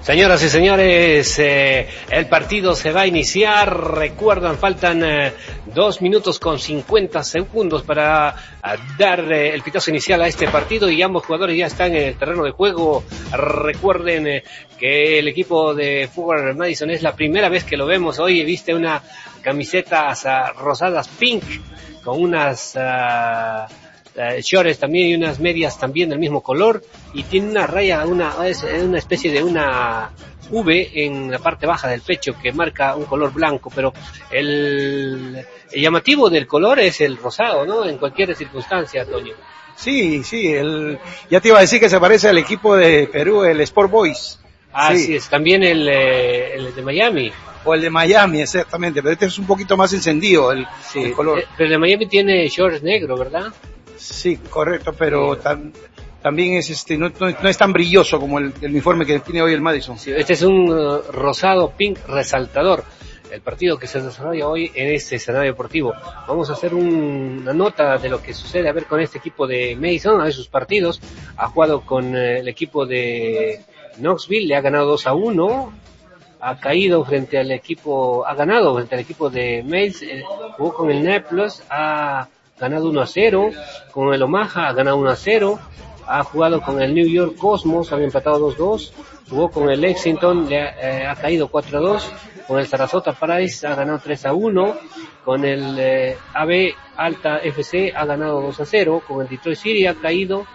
Señoras y señores, el partido se va a iniciar. Recuerdan, faltan 2 minutos con 50 segundos para dar el pitazo inicial a este partido y ambos jugadores ya están en el terreno de juego. Recuerden que el equipo de Forward Madison es la primera vez que lo vemos. Hoy viste una camisetas rosadas pink con unas shorts también y unas medias también del mismo color, y tiene una raya, es una especie de una V en la parte baja del pecho que marca un color blanco, pero el llamativo del color es el rosado, ¿no? En cualquier circunstancia, Toño. Sí, ya te iba a decir que se parece al equipo de Perú, el Sport Boys. Así es, también el de Miami. O el de Miami, exactamente, pero este es un poquito más encendido el color. Pero el de Miami tiene shorts negro, ¿verdad? Sí, correcto, pero también es no es tan brilloso como el uniforme que tiene hoy el Madison. Sí, este es un rosado pink resaltador. El partido que se desarrolla hoy en este escenario deportivo. Vamos a hacer una nota de lo que sucede a ver con este equipo de Madison, a ver sus partidos. Ha jugado con el equipo de Knoxville, le ha ganado 2-1. Ha caído frente al equipo, ha ganado frente al equipo de Madison, jugó con el Naples, ha ganado 1-0, con el Omaha ha ganado 1-0, ha jugado con el New York Cosmos, había empatado 2-2, jugó con el Lexington, ha caído 4-2, con el Sarasota Price ha ganado 3-1, con el AB Alta FC ha ganado 2-0, con el Detroit City ha caído,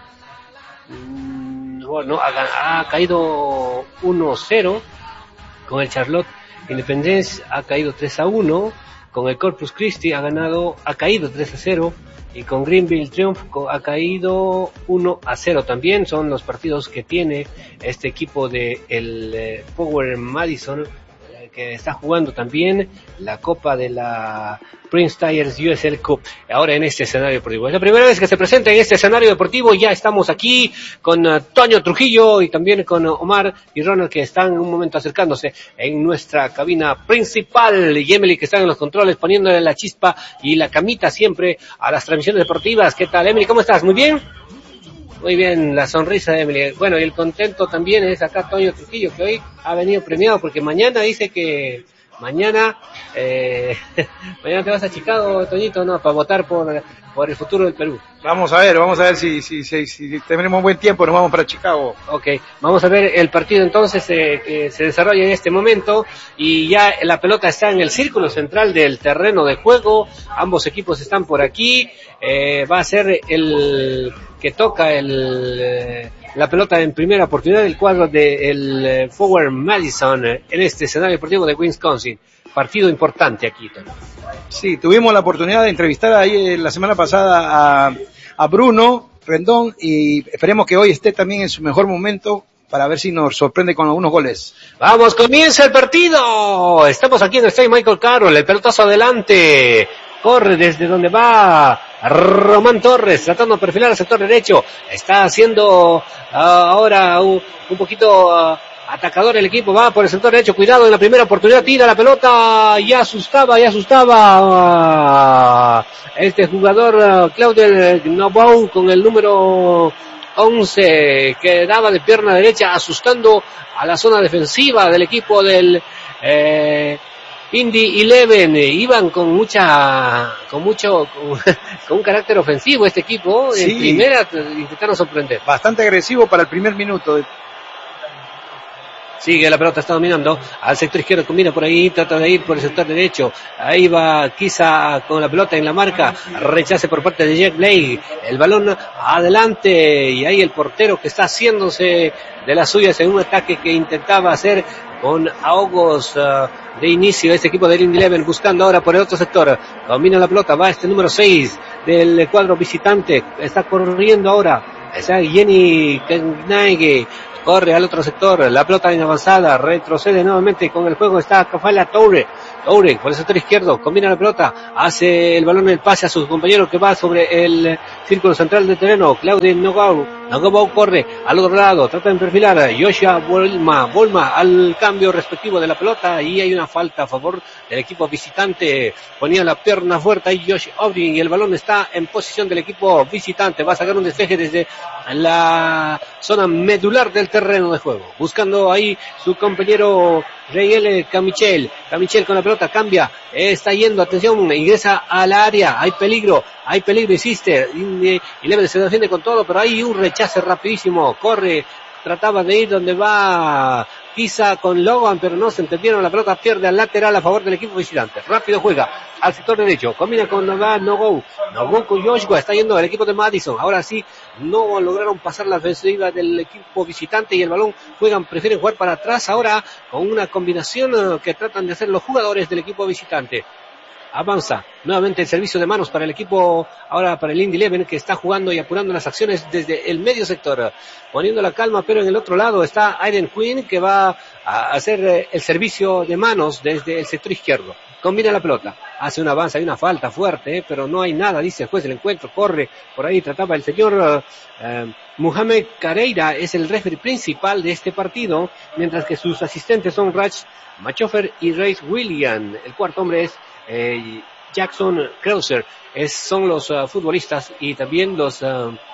ha caído 1-0, con el Charlotte Independence ha caído 3-1, con el Corpus Christi ha caído 3-0, y con Greenville Triumph ha caído 1-0 también. Son los partidos que tiene este equipo de el Forward Madison, que está jugando también la Copa de la Prince Tires USL Cup, ahora en este escenario deportivo. Es la primera vez que se presenta en este escenario deportivo. Ya estamos aquí con Toño Trujillo y también con Omar y Ronald, que están en un momento acercándose en nuestra cabina principal, y Emily, que están en los controles poniéndole la chispa y la camita siempre a las transmisiones deportivas. ¿Qué tal, Emily? ¿Cómo estás? ¿Muy bien? Muy bien, la sonrisa de Emily. Bueno, y el contento también es acá Toño Trujillo, que hoy ha venido premiado porque mañana dice que mañana te vas a Chicago, Toñito, ¿no? Para votar por el futuro del Perú. Vamos a ver si tenemos buen tiempo, nos vamos para Chicago. Ok, vamos a ver el partido entonces que se desarrolla en este momento, y ya la pelota está en el círculo central del terreno de juego. Ambos equipos están por aquí. Va a ser el que toca la pelota en primera oportunidad del cuadro del Forward Madison en este escenario deportivo de Wisconsin. Partido importante aquí, Tony. Sí, tuvimos la oportunidad de entrevistar ahí la semana pasada a Bruno Rendón, y esperemos que hoy esté también en su mejor momento para ver si nos sorprende con algunos goles. ¡Vamos, comienza el partido! Estamos aquí en el estadio Michael Carroll, el pelotazo adelante. Corre desde donde va Román Torres, tratando de perfilar al sector derecho. Está haciendo ahora un poquito atacador el equipo. Va por el sector derecho, cuidado en la primera oportunidad, tira la pelota, ya asustaba este jugador Claudio Nobau con el número 11, que daba de pierna derecha, asustando a la zona defensiva del equipo del Indy 11. Iban con un carácter ofensivo este equipo. Sí. En primera intentaron sorprender. Bastante agresivo para el primer minuto. Sigue, la pelota está dominando al sector izquierdo, combina por ahí, trata de ir por el sector derecho. Ahí va Kisa con la pelota en la marca, rechace por parte de Jack Blake, el balón adelante, y ahí el portero que está haciéndose de las suyas en un ataque que intentaba hacer con ahogos de inicio este equipo del Indy 11, buscando ahora por el otro sector. Combina la pelota, va este número 6 del cuadro visitante, está corriendo ahora, está Jenny Knaige. Corre al otro sector, la pelota en avanzada, retrocede nuevamente con el juego, está Rafaela Toure por el sector izquierdo, combina la pelota, hace el balón, el pase a su compañero que va sobre el círculo central del terreno. Claudio Nogabo corre al otro lado, trata de perfilar, Joshua Volma al cambio respectivo de la pelota, y hay una falta a favor del equipo visitante. Ponía la pierna fuerte ahí Josh Obrin, y el balón está en posición del equipo visitante. Va a sacar un despeje desde la zona medular del terreno de juego. Buscando ahí su compañero Reyel Camichel. Camichel con la pelota, cambia, está yendo, atención, ingresa al área, hay peligro, insiste. Y Leven se defiende con todo, pero hay un rechace rapidísimo. Corre, trataba de ir donde va Quizá con Logan, pero no se entendieron. La pelota pierde al lateral a favor del equipo visitante. Rápido juega al sector derecho, combina con Nogo con Joshua, está yendo el equipo de Madison. Ahora sí, no lograron pasar la ofensiva del equipo visitante y el balón prefieren jugar para atrás ahora con una combinación que tratan de hacer los jugadores del equipo visitante. Avanza nuevamente el servicio de manos para el equipo, ahora para el Indy Leven, que está jugando y apurando las acciones desde el medio sector, poniendo la calma, pero en el otro lado está Aiden Quinn, que va a hacer el servicio de manos desde el sector izquierdo. Combina la pelota, hace un avance, hay una falta fuerte, pero no hay nada, dice el juez del encuentro. Corre por ahí, trataba el señor Mohamed Careira, es el referee principal de este partido, mientras que sus asistentes son Raj Machofer y Race William. El cuarto hombre es Jackson Krauser. Son los futbolistas y también los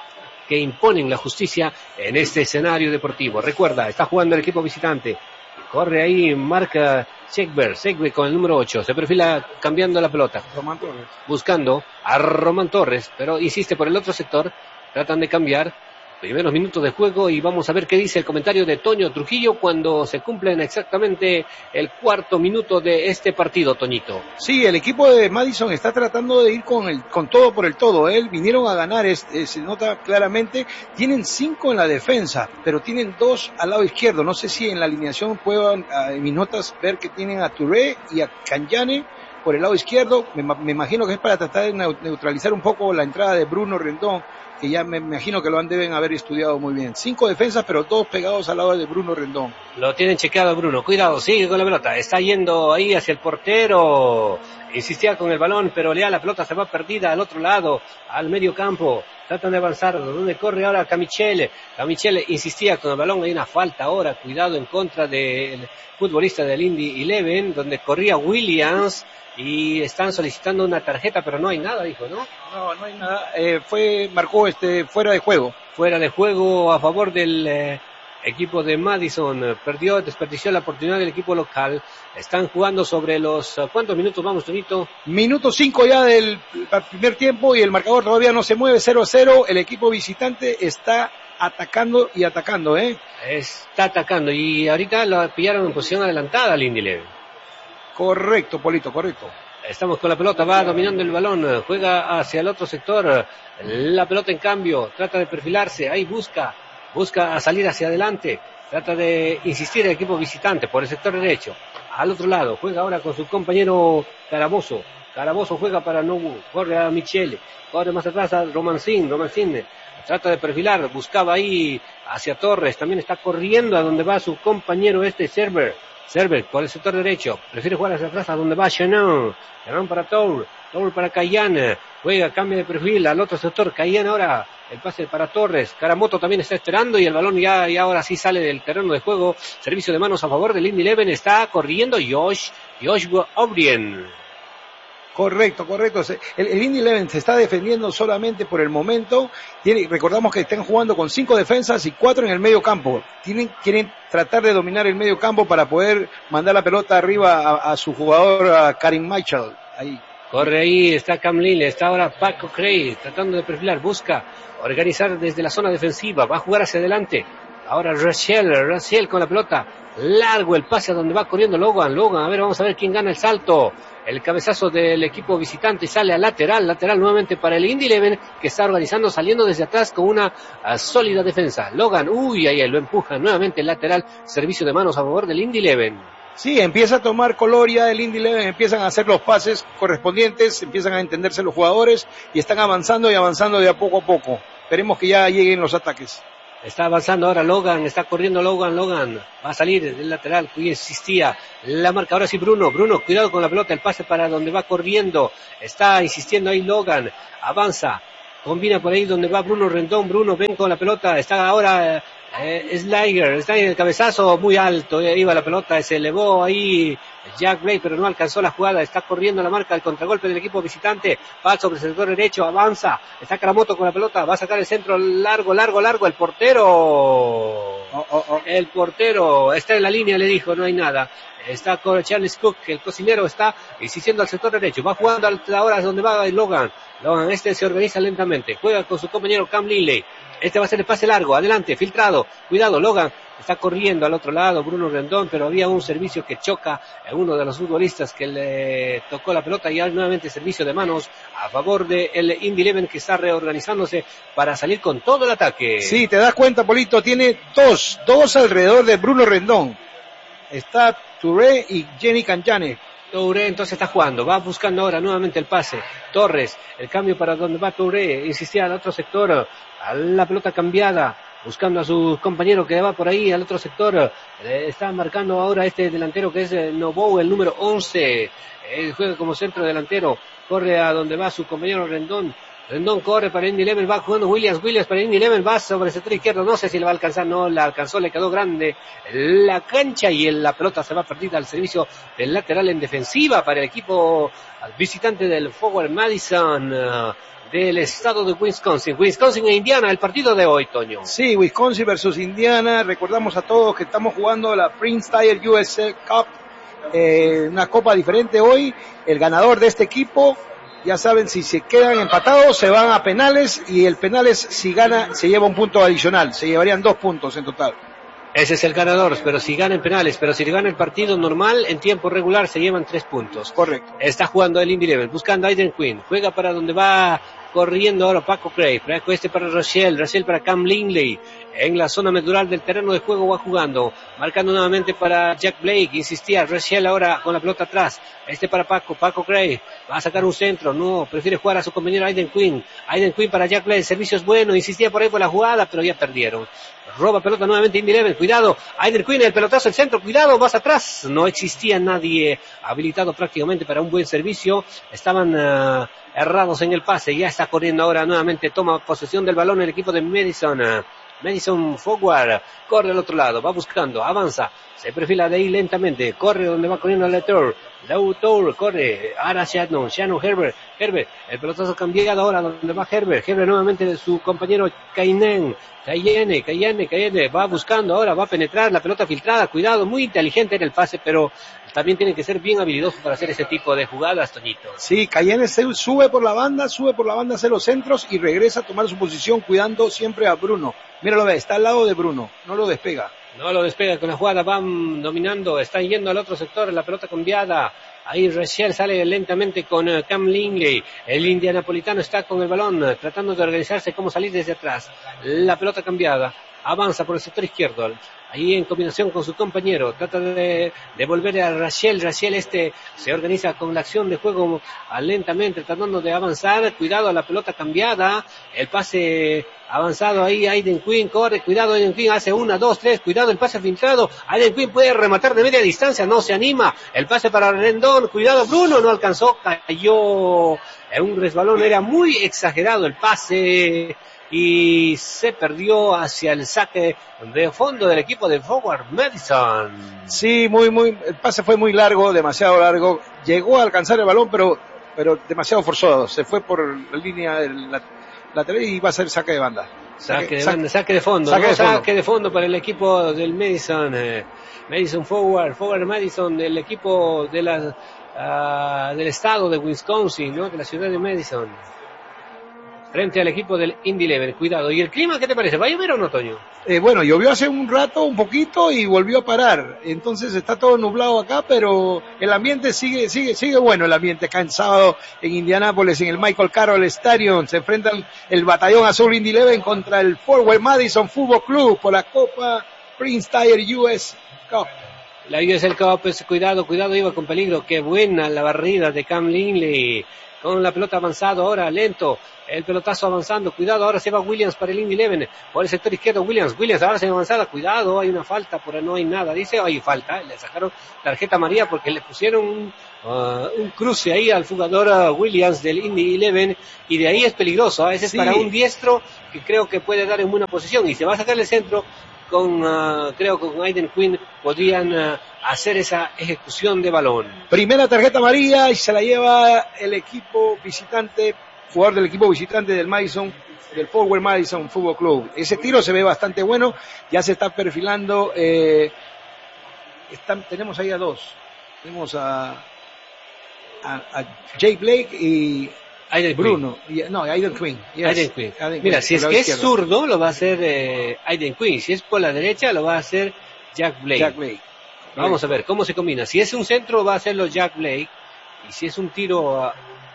que imponen la justicia en este escenario deportivo. Recuerda, está jugando el equipo visitante. Corre ahí, marca Segber con el número 8. Se perfila cambiando la pelota. Román Torres. Buscando a Román Torres, pero insiste por el otro sector. Tratan de cambiar. Primeros minutos de juego y vamos a ver qué dice el comentario de Toño Trujillo cuando se cumplen exactamente el cuarto minuto de este partido, Toñito. Sí, el equipo de Madison está tratando de ir con todo por el todo. Vinieron a ganar, se nota claramente. Tienen 5 en la defensa, pero tienen 2 al lado izquierdo. No sé si en la alineación puedan, en mis notas, ver que tienen a Touré y a Kanyane por el lado izquierdo. Me imagino que es para tratar de neutralizar un poco la entrada de Bruno Rendón, que ya me imagino que deben haber estudiado muy bien. 5 defensas, pero 2 pegados al lado de Bruno Rendón. Lo tienen chequeado Bruno, cuidado, sigue con la pelota, está yendo ahí hacia el portero, insistía con el balón, pero la pelota se va perdida al otro lado, al medio campo. Tratan de avanzar, donde corre ahora Camichel insistía con el balón, hay una falta ahora, cuidado en contra del futbolista del Indy Leven, donde corría Williams, y están solicitando una tarjeta, pero no hay nada, dijo, ¿no? No hay nada, marcó fuera de juego. Fuera de juego a favor del equipo de Madison, desperdició la oportunidad del equipo local. Están jugando sobre los, ¿cuántos minutos vamos, Tonito? Minuto 5 ya del primer tiempo y el marcador todavía no se mueve, 0-0, el equipo visitante está atacando y atacando, Está atacando y ahorita lo pillaron en posición adelantada al Indy Leven. Correcto, Polito, correcto. Estamos con la pelota, va dominando el balón, juega hacia el otro sector, la pelota en cambio, trata de perfilarse, ahí busca salir hacia adelante, trata de insistir el equipo visitante por el sector derecho, al otro lado, juega ahora con su compañero Caraboso juega para Nogu, corre a Michele, corre más atrás a Romancín, trata de perfilar, buscaba ahí hacia Torres, también está corriendo a donde va su compañero Server por el sector derecho, prefiere jugar hacia atrás a donde va Shannon para Tour para Cayenne, juega, cambia de perfil al otro sector, Cayenne ahora, el pase para Torres, Caramoto también está esperando y el balón ya ahora sí sale del terreno de juego, servicio de manos a favor del Indy Leven, está corriendo Joshua O'Brien. Correcto. El Indy Leven se está defendiendo solamente por el momento. Recordamos que están jugando con 5 defensas y 4 en el medio campo. Quieren tratar de dominar el medio campo para poder mandar la pelota arriba a su jugador, a Karim Mitchell. Ahí. Corre ahí, está Cam Lille, está ahora Paco Cray, tratando de perfilar, busca organizar desde la zona defensiva, va a jugar hacia adelante. Ahora Raciel con la pelota, largo el pase a donde va corriendo Logan, vamos a ver quién gana el salto. El cabezazo del equipo visitante sale al lateral nuevamente para el Indy Leven, que está organizando, saliendo desde atrás con una sólida defensa. Logan, ahí lo empuja nuevamente el lateral, servicio de manos a favor del Indy Leven. Sí, empieza a tomar color ya el Indy Leven, empiezan a hacer los pases correspondientes, empiezan a entenderse los jugadores y están avanzando de a poco a poco. Esperemos que ya lleguen los ataques. Está avanzando ahora Logan, está corriendo Logan, va a salir del lateral, que insistía, la marca ahora sí Bruno, cuidado con la pelota, el pase para donde va corriendo, está insistiendo ahí Logan, avanza, combina por ahí donde va Bruno Rendón, ven con la pelota, está ahora Sliger, el cabezazo muy alto, iba la pelota, se elevó ahí Jack Blake, pero no alcanzó la jugada, está corriendo la marca, el contragolpe del equipo visitante, va sobre el sector derecho, avanza, está Karamoto con la pelota, va a sacar el centro largo, el portero, el portero está en la línea, le dijo, no hay nada. Está con Charles Cook, el cocinero está insistiendo al sector derecho, va jugando ahora donde va Logan, se organiza lentamente, juega con su compañero Cam Lindley, va a ser el pase largo, adelante, filtrado, cuidado, Logan está corriendo al otro lado, Bruno Rendón, pero había un servicio que choca a uno de los futbolistas que le tocó la pelota y nuevamente servicio de manos a favor del Indy Eleven que está reorganizándose para salir con todo el ataque. Sí, te das cuenta, Polito, tiene dos alrededor de Bruno Rendón. Está Touré y Jenny Canjane. Touré entonces está jugando, va buscando ahora nuevamente el pase. Torres, el cambio para donde va Touré, insistía al otro sector, a la pelota cambiada, buscando a su compañero que va por ahí al otro sector. Está marcando ahora este delantero que es Novo, el número 11. Juega como centro delantero, corre a donde va su compañero Rendón. Rendón corre para Indy Eleven, va jugando Williams para Indy Eleven, va sobre el sector izquierdo, no sé si le va a alcanzar, no la alcanzó, le quedó grande la cancha y la pelota se va perdida al servicio del lateral en defensiva para el equipo visitante del Forward Madison del estado de Wisconsin e Indiana, el partido de hoy, Toño. Sí, Wisconsin versus Indiana, recordamos a todos que estamos jugando la Prince Tire USA Cup, una copa diferente hoy, el ganador de este equipo, ya saben, si se quedan empatados, se van a penales, y el penales, si gana, se lleva un punto adicional, se llevarían 2 puntos en total. Ese es el ganador, pero si gana en penales, pero si gana el partido normal, en tiempo regular, se llevan 3 puntos. Correcto. Está jugando el Indy Eleven, buscando a Aiden Quinn, juega para donde va corriendo ahora Paco Craig, para Rachel para Cam Lindley, en la zona medular del terreno de juego va jugando, marcando nuevamente para Jack Blake, insistía Rachel ahora con la pelota atrás, para Paco Craig, va a sacar un centro, no, prefiere jugar a su compañero Aiden Quinn para Jack Blake, el servicio es bueno, insistía por ahí por la jugada, pero ya perdieron. Roba pelota nuevamente Indy Eleven, cuidado, Aiden Quinn, el pelotazo, el centro, cuidado, más atrás, no existía nadie habilitado prácticamente para un buen servicio, estaban errados en el pase, ya está corriendo ahora nuevamente, toma posesión del balón el equipo de Madison Forward, corre al otro lado, va buscando, avanza, se perfila de ahí lentamente, corre donde va corriendo Latour, corre, ahora Shannon Herbert, el pelotazo cambiado ahora donde va Herbert nuevamente de su compañero Cayenne, va buscando ahora, va a penetrar, la pelota filtrada, cuidado, muy inteligente era el pase, pero también tiene que ser bien habilidoso para hacer ese tipo de jugadas, Toñito. Sí, Cayenne sube por la banda, hace los centros y regresa a tomar su posición cuidando siempre a Bruno. Míralo, está al lado de Bruno, no lo despega con la jugada, van dominando, están yendo al otro sector, la pelota cambiada, ahí Rachel sale lentamente con Cam Lindley, el indianapolitano está con el balón, tratando de organizarse cómo salir desde atrás, la pelota cambiada, avanza por el sector izquierdo, ahí en combinación con su compañero, trata de volver a Rachel se organiza con la acción de juego lentamente, tratando de avanzar, cuidado a la pelota cambiada, el pase avanzado ahí, Aiden Quinn corre, cuidado, Aiden Quinn hace 1, 2, 3, cuidado el pase filtrado, Aiden Quinn puede rematar de media distancia, no se anima, el pase para Rendón, cuidado Bruno, no alcanzó, cayó en un resbalón, era muy exagerado el pase y se perdió hacia el saque de fondo del equipo de Forward Madison. Sí, el pase fue muy largo, demasiado largo, llegó a alcanzar el balón, pero demasiado forzado, se fue por la línea lateral y va a ser saque de banda. Saque de fondo para el equipo del Madison Forward Madison, del equipo de del estado de Wisconsin, ¿no? De la ciudad de Madison. Frente al equipo del Indy Eleven, cuidado. ¿Y el clima qué te parece? ¿Va a llover o no, Toño? Bueno, llovió hace un rato, un poquito, y volvió a parar. Entonces está todo nublado acá, pero el ambiente sigue bueno, el ambiente acá en sábado en Indianápolis, en el Michael Carroll Stadium. Se enfrentan el batallón azul Indy Eleven contra el Forward Madison Football Club por la Copa Prince Tire US Cup. La USL Cup, cuidado, iba con peligro. Qué buena la barrida de Cam Lindley. Con la pelota avanzado ahora, lento, el pelotazo avanzando, cuidado, ahora se va Williams para el Indy Eleven, por el sector izquierdo Williams ahora se va avanzada, cuidado, hay una falta, por ahí no hay nada, dice, hay falta, le sacaron tarjeta amarilla porque le pusieron un cruce ahí al jugador Williams del Indy Eleven, y de ahí es peligroso, ese es para un diestro que creo que puede dar en buena posición, y se va a sacar el centro creo que con Aiden Quinn podrían hacer esa ejecución de balón. Primera tarjeta amarilla y se la lleva el equipo visitante, jugador del equipo visitante del Madison, del Forward Madison Football Club. Ese tiro se ve bastante bueno, ya se está perfilando, tenemos ahí a dos, tenemos a Jay Blake y Aiden Bruno, Aiden Quinn. Yes. Aiden Quinn. Mira, si es que es zurdo, lo va a hacer Aiden Quinn. Si es por la derecha, lo va a hacer Jack Blake. Vamos a ver cómo se combina. Si es un centro, va a hacerlo Jack Blake. Y si es un tiro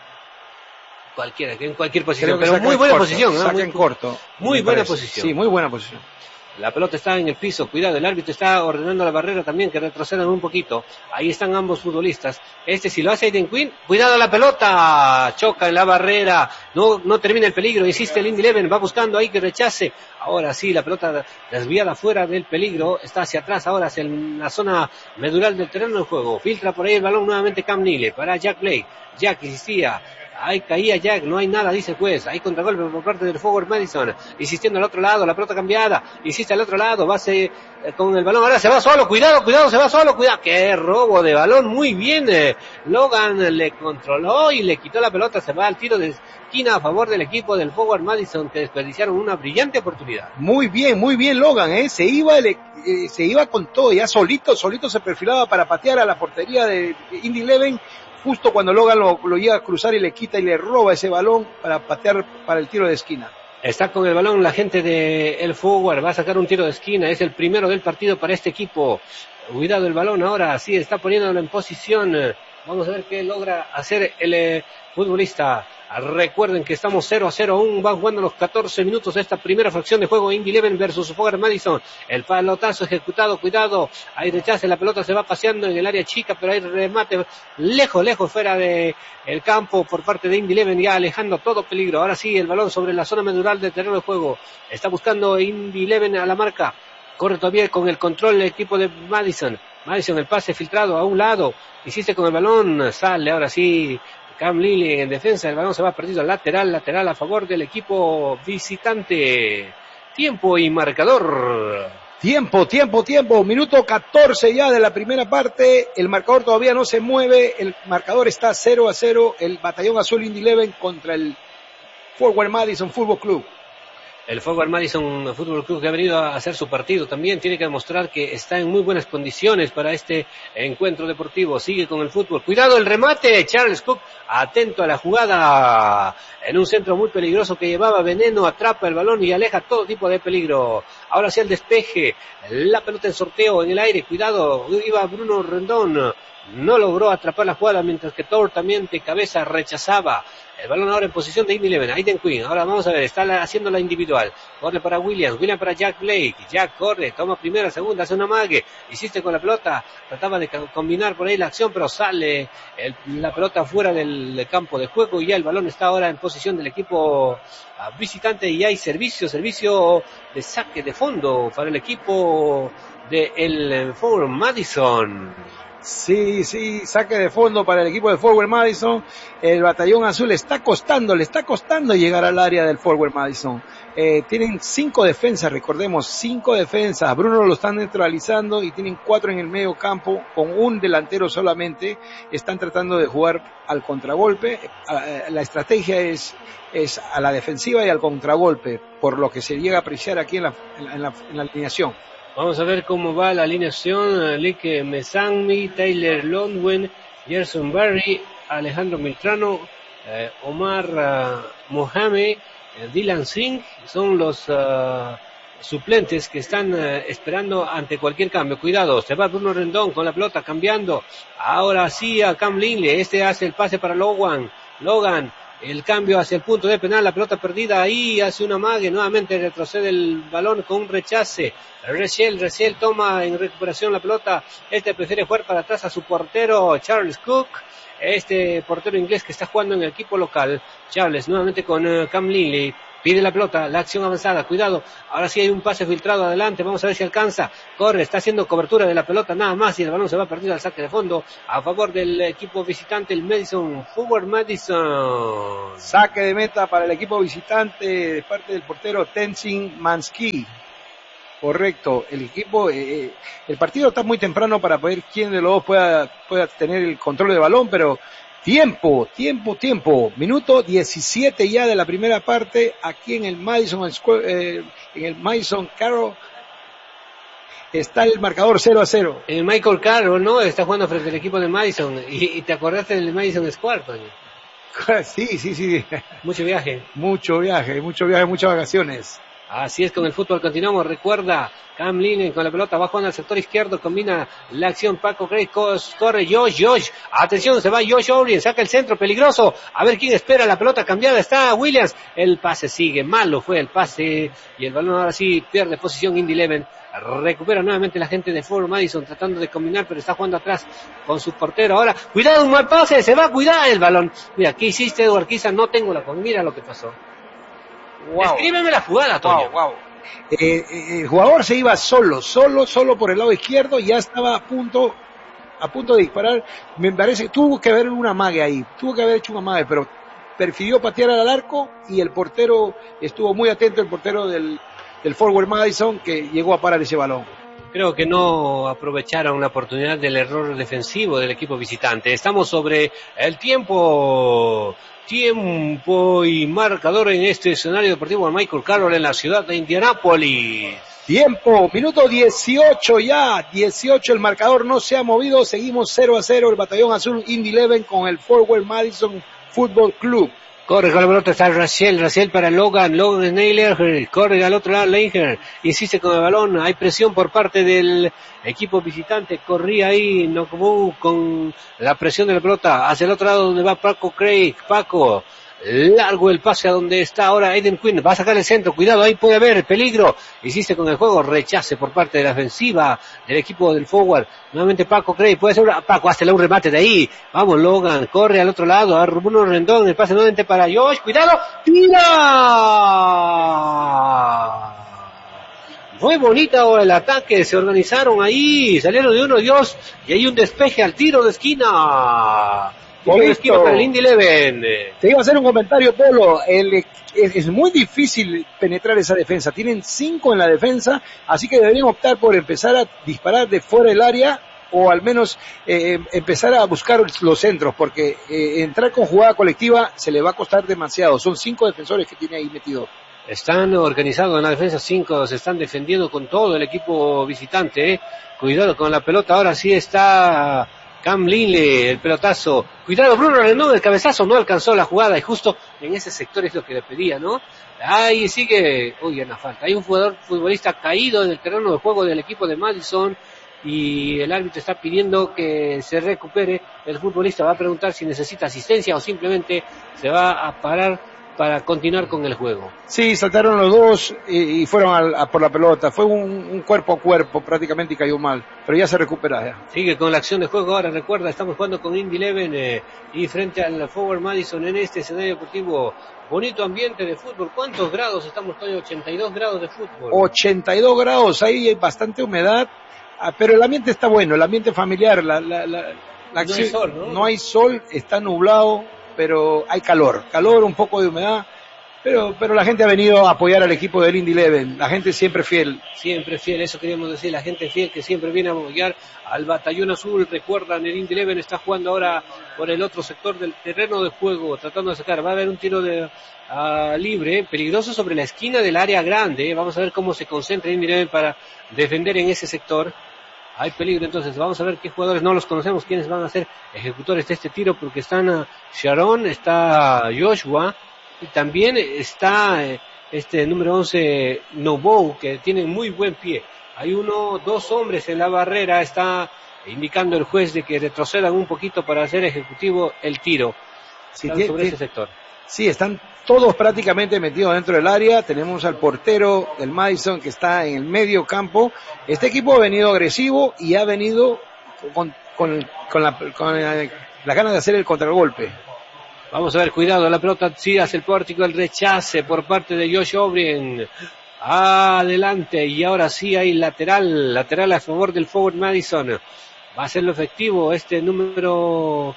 cualquiera, en cualquier posición. Pero muy buena posición. Saca en corto. Muy buena posición. Sí, muy buena posición. La pelota está en el piso, cuidado, el árbitro está ordenando la barrera también que retrocedan un poquito. Ahí están ambos futbolistas. Si lo hace Aiden Quinn, cuidado la pelota, choca en la barrera, no termina el peligro, insiste el Indy 11, va buscando ahí que rechace. Ahora sí, la pelota desviada fuera del peligro, está hacia atrás, ahora hacia la zona medular del terreno de juego. Filtra por ahí el balón nuevamente Cam Neely para Jack Blake. Jack insistía. Ahí caía Jack, no hay nada, dice el juez. Hay contragolpe por parte del Forward Madison. Insistiendo al otro lado, la pelota cambiada. Insiste al otro lado, va con el balón. Ahora se va solo, cuidado, se va solo, cuidado. ¡Qué robo de balón! Muy bien. Logan le controló y le quitó la pelota. Se va al tiro de esquina a favor del equipo del Forward Madison, que desperdiciaron una brillante oportunidad. Muy bien Logan, se iba con todo, ya solito se perfilaba para patear a la portería de Indy 11. Justo cuando Logan lo llega a cruzar y le quita y le roba ese balón para patear para el tiro de esquina. Está con el balón la gente de el Forward, va a sacar un tiro de esquina, es el primero del partido para este equipo. Cuidado el balón ahora, sí, está poniéndolo en posición. Vamos a ver qué logra hacer el futbolista. Recuerden que estamos 0-0 aún, van jugando los 14 minutos de esta primera fracción de juego. Indy 11 versus Forward Madison. El pelotazo ejecutado, cuidado, hay rechace, la pelota se va paseando en el área chica, pero hay remate lejos fuera de el campo por parte de Indy 11, ya alejando todo peligro. Ahora sí, el balón sobre la zona medular del terreno de juego. Está buscando Indy 11 a la marca. Corre todavía con el control el equipo de Madison, el pase filtrado a un lado, insiste con el balón, sale ahora sí Cam Neely en defensa, el balón se va perdido al lateral a favor del equipo visitante. Tiempo y marcador. Tiempo, minuto 14 ya de la primera parte, el marcador todavía no se mueve, el marcador está 0-0, el Batallón Azul Indy 11 contra el Forward Madison Football Club. El Forward Madison Football Club, que ha venido a hacer su partido también, tiene que demostrar que está en muy buenas condiciones para este encuentro deportivo. Sigue con el fútbol. Cuidado el remate. Charles Cook, atento a la jugada. En un centro muy peligroso que llevaba veneno, atrapa el balón y aleja todo tipo de peligro. Ahora sí el despeje. La pelota en sorteo en el aire. Cuidado. Iba Bruno Rendón. No logró atrapar la jugada, mientras que Thor también de cabeza rechazaba. El balón ahora en posición de Indy 11, Aiden Quinn, ahora vamos a ver, está haciendo la individual, corre para Williams para Jack Blake, Jack corre, toma primera, segunda, hace una mague, insiste con la pelota, trataba de combinar por ahí la acción, pero sale la pelota fuera del campo de juego y ya el balón está ahora en posición del equipo visitante y hay servicio de saque de fondo para el equipo del Forward Madison. Sí, saque de fondo para el equipo de Forward Madison. El Batallón Azul le está costando llegar al área del Forward Madison. Tienen 5 defensas, recordemos, 5 defensas. Bruno lo están neutralizando y tienen 4 en el medio campo con un delantero solamente. Están tratando de jugar al contragolpe. La estrategia es a la defensiva y al contragolpe, por lo que se llega a apreciar aquí en la alineación. Vamos a ver cómo va la alineación. Lique Mesangmi, Tyler Londwen, Gerson Barry, Alejandro Miltrano, Omar Mohamed, Dylan Singh, son los suplentes que están esperando ante cualquier cambio. Cuidado, se va Bruno Rendón con la pelota cambiando. Ahora sí a Cam Neely, hace el pase para Logan. El cambio hacia el punto de penal, la pelota perdida ahí, hace una mague, nuevamente retrocede el balón con un rechace. Rachel toma en recuperación la pelota, prefiere jugar para atrás a su portero Charles Cook, portero inglés que está jugando en el equipo local. Charles nuevamente con Cam Neely. Pide la pelota, la acción avanzada, cuidado, ahora sí hay un pase filtrado adelante, vamos a ver si alcanza, corre, está haciendo cobertura de la pelota nada más y el balón se va perdido al saque de fondo a favor del equipo visitante, el Madison, Forward Madison. Saque de meta para el equipo visitante de parte del portero Tenzin Mansky. Correcto, el equipo, el partido está muy temprano para ver quién de los dos pueda tener el control del balón, pero tiempo, minuto 17 ya de la primera parte, aquí en el Madison en el Madison Carroll, está el marcador 0-0. El Michael Carroll, ¿no? Está jugando frente al equipo de Madison, y te acordaste del Madison Square, Toño. Sí. Mucho viaje, muchas vacaciones. Así es, con el fútbol continuamos. Recuerda, Cam Linen con la pelota, va jugando al sector izquierdo, combina la acción, Paco Craig, corre Josh, atención, se va Josh O'Brien, saca el centro, peligroso, a ver quién espera, la pelota cambiada, está Williams, el pase sigue, malo fue el pase, y el balón ahora sí pierde posición. Indy 11 recupera nuevamente la gente de Forward Madison, tratando de combinar, pero está jugando atrás con su portero. Ahora, cuidado, un mal pase, se va a cuidar el balón. Mira, ¿qué hiciste, Edward Quizá? No tengo la mira lo que pasó. Wow. Escríbeme la jugada, Toño. Wow. El jugador se iba solo por el lado izquierdo, ya estaba a punto de disparar. Me parece que tuvo que haber una amague ahí, tuvo que haber hecho una amague, pero prefirió patear al arco y el portero estuvo muy atento, el portero del Forward Madison, que llegó a parar ese balón. Creo que no aprovecharon la oportunidad del error defensivo del equipo visitante. Estamos sobre el tiempo y marcador en este escenario deportivo de Michael Carroll en la ciudad de Indianápolis. Tiempo, minuto 18 ya, 18, el marcador no se ha movido, seguimos 0-0, el batallón azul Indy 11 con el Forward Madison Football Club. Corre con la pelota, está Raciel para Logan Naylor, corre al otro lado Langer, insiste con el balón, hay presión por parte del equipo visitante, corría ahí Nokubu con la presión de la pelota, hacia el otro lado donde va Paco Craig, largo el pase a donde está ahora Aiden Quinn, va a sacar el centro, cuidado, ahí puede haber peligro, insiste con el juego, rechace por parte de la ofensiva del equipo del forward, nuevamente Paco Craig, puede ser Paco, hazle un remate de ahí, vamos Logan, corre al otro lado, a Bruno Rendón, el pase nuevamente para Josh, cuidado, tira, muy bonita el ataque, se organizaron ahí, salieron de uno y dos, y hay un despeje al tiro de esquina. Para el Indy 11. Te iba a hacer un comentario, Polo. Es muy difícil penetrar esa defensa. Tienen 5 en la defensa, así que deberían optar por empezar a disparar de fuera del área o al menos empezar a buscar los centros, porque entrar con jugada colectiva se le va a costar demasiado. Son 5 defensores que tiene ahí metido. Están organizados en la defensa, 5 se están defendiendo con todo el equipo visitante. Cuidado con la pelota, ahora sí está Cam Linley, el pelotazo, cuidado Bruno Rendón, el cabezazo, no alcanzó la jugada y justo en ese sector es lo que le pedía, ¿no? Ahí sigue, una falta, hay un futbolista caído en el terreno de juego del equipo de Madison y el árbitro está pidiendo que se recupere, el futbolista va a preguntar si necesita asistencia o simplemente se va a parar para continuar con el juego. Sí, saltaron los dos y fueron por la pelota. Fue un cuerpo a cuerpo prácticamente y cayó mal. Pero ya se recupera. Ya. Sigue con la acción de juego ahora. Recuerda, estamos jugando con Indy 11 y frente al Forward Madison en este escenario deportivo. Bonito ambiente de fútbol. ¿Cuántos grados estamos hoy? 82 grados de fútbol. 82 grados. Ahí hay bastante humedad. Pero el ambiente está bueno. El ambiente familiar. La acción, no hay sol, ¿no? No hay sol. Está nublado. Pero hay calor, un poco de humedad, pero la gente ha venido a apoyar al equipo del Indy 11, la gente siempre fiel, eso queríamos decir, la gente fiel que siempre viene a apoyar al batallón azul. Recuerdan, el Indy 11 está jugando ahora por el otro sector del terreno de juego, tratando de sacar, va a haber un tiro de libre, peligroso sobre la esquina del área grande, vamos a ver cómo se concentra Indy 11 para defender en ese sector. Hay peligro, entonces vamos a ver qué jugadores, no los conocemos, quiénes van a ser ejecutores de este tiro, porque están Sharon, está Joshua, y también está este número 11, Nobow, que tiene muy buen pie. Hay 2 hombres en la barrera, está indicando el juez de que retrocedan un poquito para hacer ejecutivo el tiro. Sí, sobre ese sector. Sí, están todos prácticamente metidos dentro del área. Tenemos al portero del Madison que está en el medio campo. Este equipo ha venido agresivo y ha venido con la ganas de hacer el contragolpe. Vamos a ver, cuidado, la pelota sí hace el pórtico, el rechace por parte de Josh O'Brien. Adelante, y ahora sí hay lateral a favor del Forward Madison. Va a ser lo efectivo este número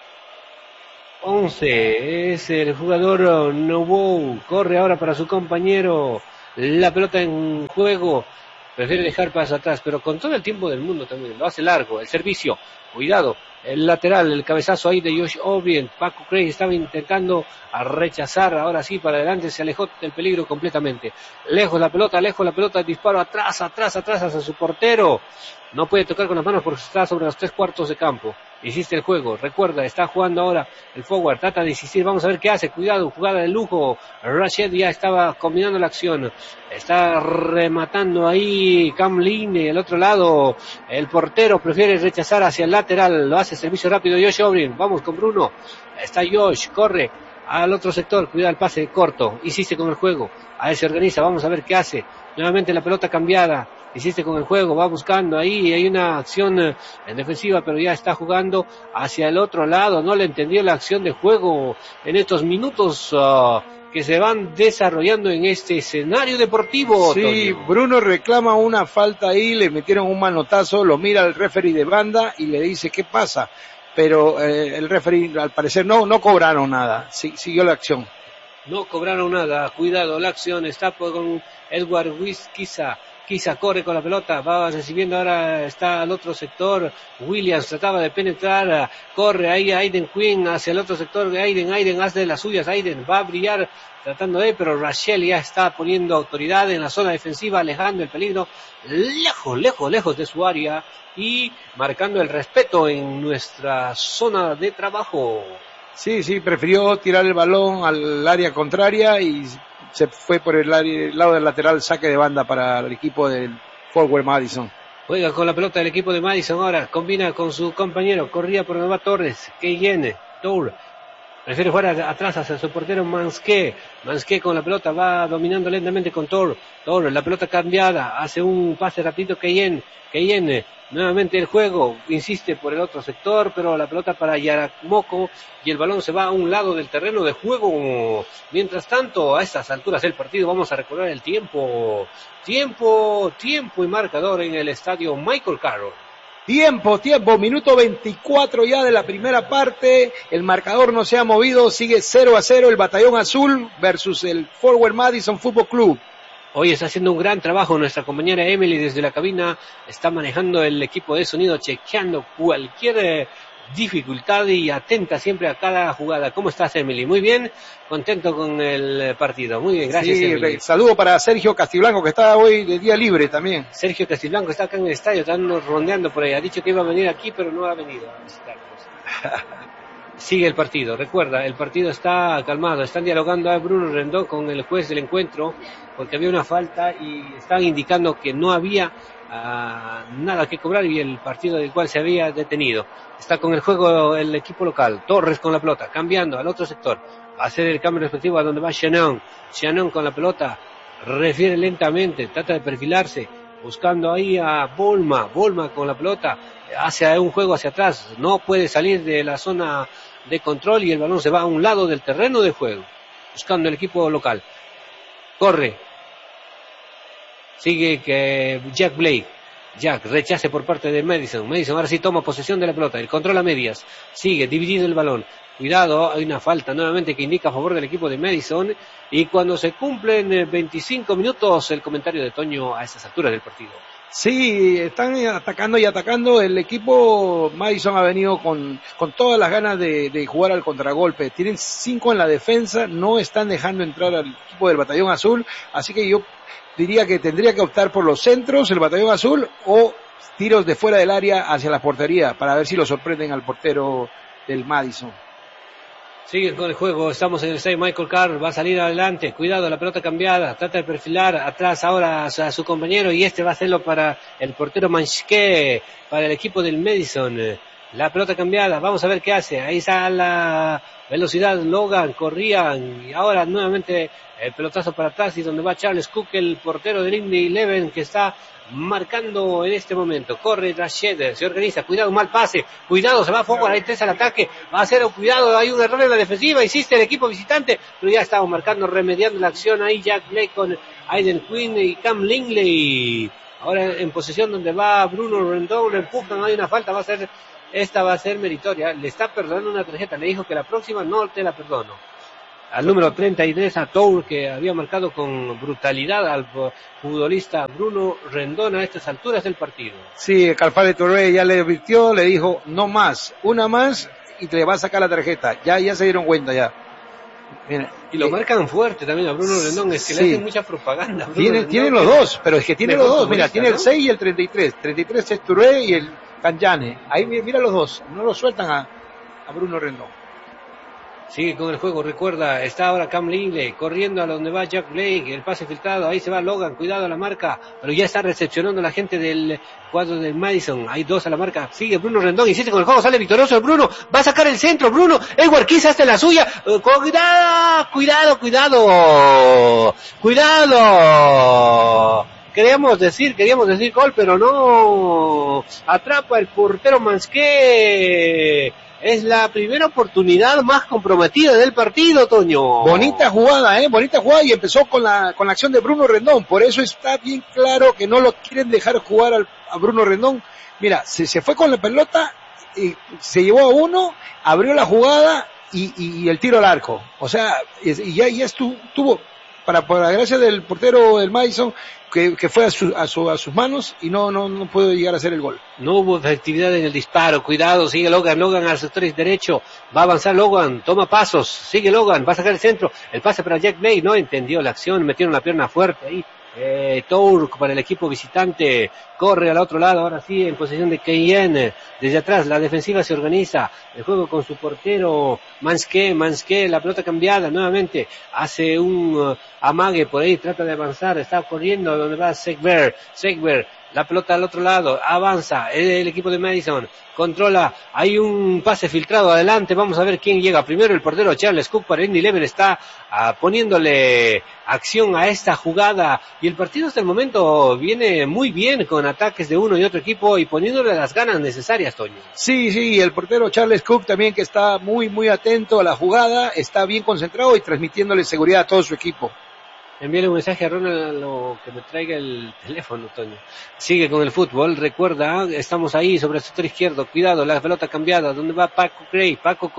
11, es el jugador Nobow, corre ahora para su compañero, la pelota en juego, prefiere dejar paso atrás, pero con todo el tiempo del mundo también, lo hace largo, el servicio, cuidado, el lateral, el cabezazo ahí de Josh O'Brien, Paco Craig estaba intentando a rechazar, ahora sí, para adelante, se alejó del peligro completamente, lejos la pelota, disparo atrás, hacia su portero, no puede tocar con las manos porque está sobre los 3/4 de campo. Hiciste el juego, recuerda, está jugando ahora el forward, trata de insistir, vamos a ver qué hace, cuidado, jugada de lujo, Rashid ya estaba combinando la acción, está rematando ahí Cam Lingley, el otro lado, el portero prefiere rechazar hacia el lateral, lo hace servicio rápido Josh O'Brien, vamos con Bruno, está Josh, corre al otro sector, cuida el pase corto, insiste con el juego, a él se organiza, vamos a ver qué hace, nuevamente la pelota cambiada, insiste con el juego, va buscando ahí, hay una acción en defensiva, pero ya está jugando hacia el otro lado, no le entendió la acción de juego en estos minutos que se van desarrollando en este escenario deportivo. Sí, Toño. Bruno reclama una falta ahí, le metieron un manotazo, lo mira el referee de banda y le dice ¿qué pasa? Pero el referee al parecer no cobraron nada, siguió la acción. No cobraron nada, cuidado, la acción está con Edward Quizá corre con la pelota, va recibiendo ahora, está al otro sector, Williams trataba de penetrar, corre ahí Aiden Quinn hacia el otro sector, Aiden hace de las suyas, Aiden va a brillar tratando pero Rachel ya está poniendo autoridad en la zona defensiva, alejando el peligro, lejos de su área y marcando el respeto en nuestra zona de trabajo. Sí, prefirió tirar el balón al área contraria y se fue por el lado del lateral, saque de banda para el equipo del Forward Madison. Juega con la pelota del equipo de Madison ahora, combina con su compañero, corría por Nueva Torres, Keyen, Tour, prefiere jugar atrás hacia su portero Manske con la pelota, va dominando lentamente con Tour, la pelota cambiada, hace un pase rapidito Keyen, nuevamente el juego, insiste por el otro sector, pero la pelota para Yaramoko y el balón se va a un lado del terreno de juego. Mientras tanto, a estas alturas del partido vamos a recordar el tiempo y marcador en el estadio Michael Carroll. Tiempo, minuto 24 ya de la primera parte, el marcador no se ha movido, sigue 0-0 el Batallón Azul versus el Forward Madison Football Club. Hoy está haciendo un gran trabajo nuestra compañera Emily desde la cabina, está manejando el equipo de sonido, chequeando cualquier dificultad y atenta siempre a cada jugada. ¿Cómo estás, Emily? Muy bien, contento con el partido. Muy bien, gracias, Emily. Saludo para Sergio Castiblanco, que está hoy de día libre también. Sergio Castiblanco está acá en el estadio, está rondeando por ahí. Ha dicho que iba a venir aquí, pero no ha venido a visitarnos. Sigue el partido, recuerda, el partido está calmado, están dialogando a Bruno Rendón con el juez del encuentro, porque había una falta y están indicando que no había nada que cobrar y el partido del cual se había detenido. Está con el juego el equipo local, Torres con la pelota, cambiando al otro sector, va a hacer el cambio respectivo a donde va Shannon con la pelota, refiere lentamente, trata de perfilarse, buscando ahí a Bolma con la pelota, hace un juego hacia atrás, no puede salir de la zona de control y el balón se va a un lado del terreno de juego, buscando el equipo local. Corre. Sigue que Jack Blake. Rechace por parte de Madison ahora sí toma posesión de la pelota, el control a medias. Sigue dividido el balón. Cuidado, hay una falta nuevamente que indica a favor del equipo de Madison. Y cuando se cumplen 25 minutos, el comentario de Toño a estas alturas del partido. Sí, están atacando. El equipo Madison ha venido con todas las ganas de jugar al contragolpe. Tienen 5 en la defensa, no están dejando entrar al equipo del Batallón Azul. Así que yo diría que tendría que optar por los centros, el Batallón Azul, o tiros de fuera del área hacia la portería, para ver si lo sorprenden al portero del Madison. Sigue con el juego, estamos en el estadio Michael Carroll, va a salir adelante, cuidado, la pelota cambiada, trata de perfilar atrás ahora a su compañero y va a hacerlo para el portero Manske, para el equipo del Madison. La pelota cambiada, vamos a ver qué hace, ahí está la velocidad, Logan, corrían y ahora nuevamente el pelotazo para atrás y donde va Charles Cook, el portero del Indy 11 que está marcando en este momento, corre Rashid, se organiza, cuidado, mal pase, cuidado, se va a fuego, hay 3 al ataque, va a ser cuidado, hay un error en la defensiva, insiste el equipo visitante, pero ya estamos marcando, remediando la acción ahí Jack Blake con Aiden Quinn y Cam Lingley, ahora en posesión donde va Bruno Rendón, le empujan, hay una falta, esta va a ser meritoria, le está perdonando una tarjeta, le dijo que la próxima no te la perdono. al número 33, a Tour, que había marcado con brutalidad al futbolista Bruno Rendón a estas alturas del partido. Sí, Calfale Touré ya le advirtió, le dijo, no más, una más y te le va a sacar la tarjeta. Ya se dieron cuenta ya. Mira, y lo marcan fuerte también a Bruno Rendón, es que le hacen mucha propaganda. Tiene los dos, pero es que tiene los dos, mira, tiene el 6 y el 33. 33 es Touré y el Canyane. Ahí mira los dos, no lo sueltan a Bruno Rendón. Sigue con el juego, recuerda, está ahora Cam Lingley corriendo a donde va Jack Blake, el pase filtrado, ahí se va Logan, cuidado a la marca, pero ya está recepcionando la gente del cuadro del Madison, hay 2 a la marca, sigue Bruno Rendón, insiste con el juego, sale victorioso el Bruno, va a sacar el centro, Bruno, Edward Quizá hasta la suya, cuidado, queríamos decir gol, pero no, atrapa el portero Mansqué. Es la primera oportunidad más comprometida del partido, Toño. Bonita jugada, y empezó con la acción de Bruno Rendón. Por eso está bien claro que no lo quieren dejar jugar a Bruno Rendón. Mira, se fue con la pelota, y se llevó a uno, abrió la jugada y el tiro al arco. O sea, y ya estuvo, por la gracia del portero del Madison, que fue a sus manos y no pudo llegar a hacer el gol. No hubo efectividad en el disparo, cuidado, sigue Logan al sector derecho, va a avanzar Logan, toma pasos, sigue Logan, va a sacar el centro, el pase para Jack Blake, no entendió la acción, metieron la pierna fuerte ahí. Tour para el equipo visitante, corre al otro lado, ahora sí en posesión de Keyen, desde atrás la defensiva se organiza, el juego con su portero Mansqué, la pelota cambiada nuevamente, hace un amague por ahí, trata de avanzar, está corriendo donde va Segber, la pelota al otro lado, avanza el equipo de Madison, controla, hay un pase filtrado adelante, vamos a ver quién llega primero, el portero Charles Cook para Indy Leven está poniéndole acción a esta jugada y el partido hasta el momento viene muy bien con ataques de uno y otro equipo y poniéndole las ganas necesarias, Toño. Sí, el portero Charles Cook también que está muy atento a la jugada, está bien concentrado y transmitiéndole seguridad a todo su equipo. Envíale un mensaje a Ronald que me traiga el teléfono, Toño. Sigue con el fútbol, recuerda, estamos ahí sobre el sector izquierdo, cuidado, la pelota cambiada, ¿dónde va Paco Gray? Paco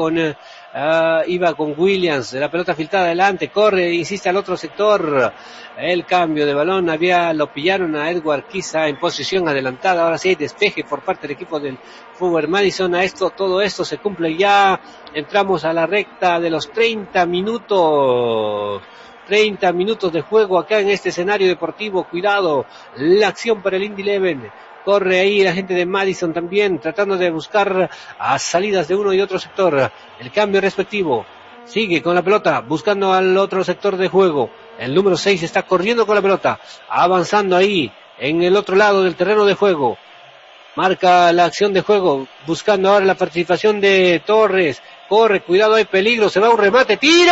iba con Williams, la pelota filtrada adelante, corre, insiste al otro sector, el cambio de balón, lo pillaron a Edward Quizá en posición adelantada, ahora sí hay despeje por parte del equipo del Forward Madison, todo esto se cumple ya, entramos a la recta de los 30 minutos de juego acá en este escenario deportivo, cuidado, la acción para el Indy Leven, corre ahí la gente de Madison también, tratando de buscar a salidas de uno y otro sector, el cambio respectivo, sigue con la pelota, buscando al otro sector de juego, el número 6 está corriendo con la pelota, avanzando ahí, en el otro lado del terreno de juego, marca la acción de juego, buscando ahora la participación de Torres, corre, cuidado, hay peligro, se va un remate, ¡tira!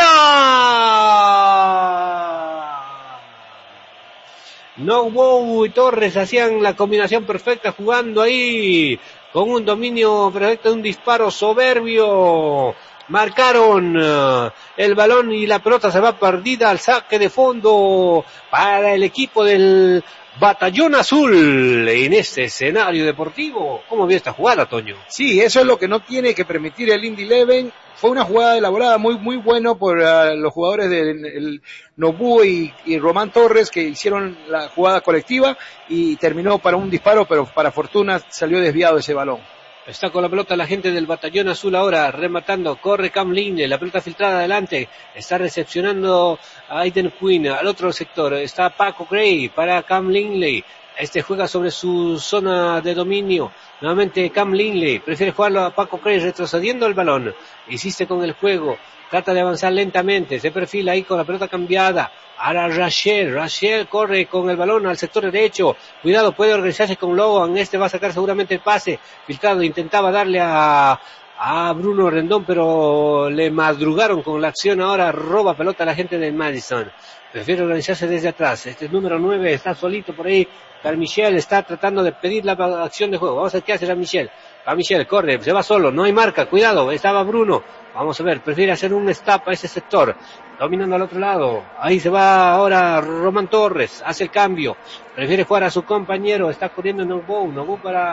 No, y Torres hacían la combinación perfecta jugando ahí, con un dominio perfecto, un disparo soberbio, marcaron el balón y la pelota se va perdida al saque de fondo para el equipo del Batallón Azul en este escenario deportivo. ¿Cómo vio esta jugada, Toño? Sí, eso es lo que no tiene que permitir el Indy Leven. Fue una jugada elaborada muy bueno por los jugadores del Nobu y Román Torres que hicieron la jugada colectiva y terminó para un disparo, pero para fortuna salió desviado ese balón. Está con la pelota la gente del Batallón Azul ahora, rematando, corre Cam Lingley, la pelota filtrada adelante, está recepcionando a Aiden Quinn, al otro sector, está Paco Gray para Cam Lingley, juega sobre su zona de dominio, nuevamente Cam Lingley, prefiere jugarlo a Paco Gray retrocediendo el balón, insiste con el juego, trata de avanzar lentamente, se perfila ahí con la pelota cambiada, ahora Rachel corre con el balón al sector derecho, cuidado, puede organizarse con Logan, va a sacar seguramente el pase, filtrado, intentaba darle a Bruno Rendón, pero le madrugaron con la acción, ahora roba pelota a la gente del Madison, prefiere organizarse desde atrás, el número 9 está solito por ahí, Carmichael está tratando de pedir la acción de juego, vamos a ver qué hace Michel corre, se va solo, no hay marca, cuidado, estaba Bruno, vamos a ver, prefiere hacer un stop a ese sector, dominando al otro lado, ahí se va ahora Román Torres, hace el cambio, prefiere jugar a su compañero, está corriendo Nobu para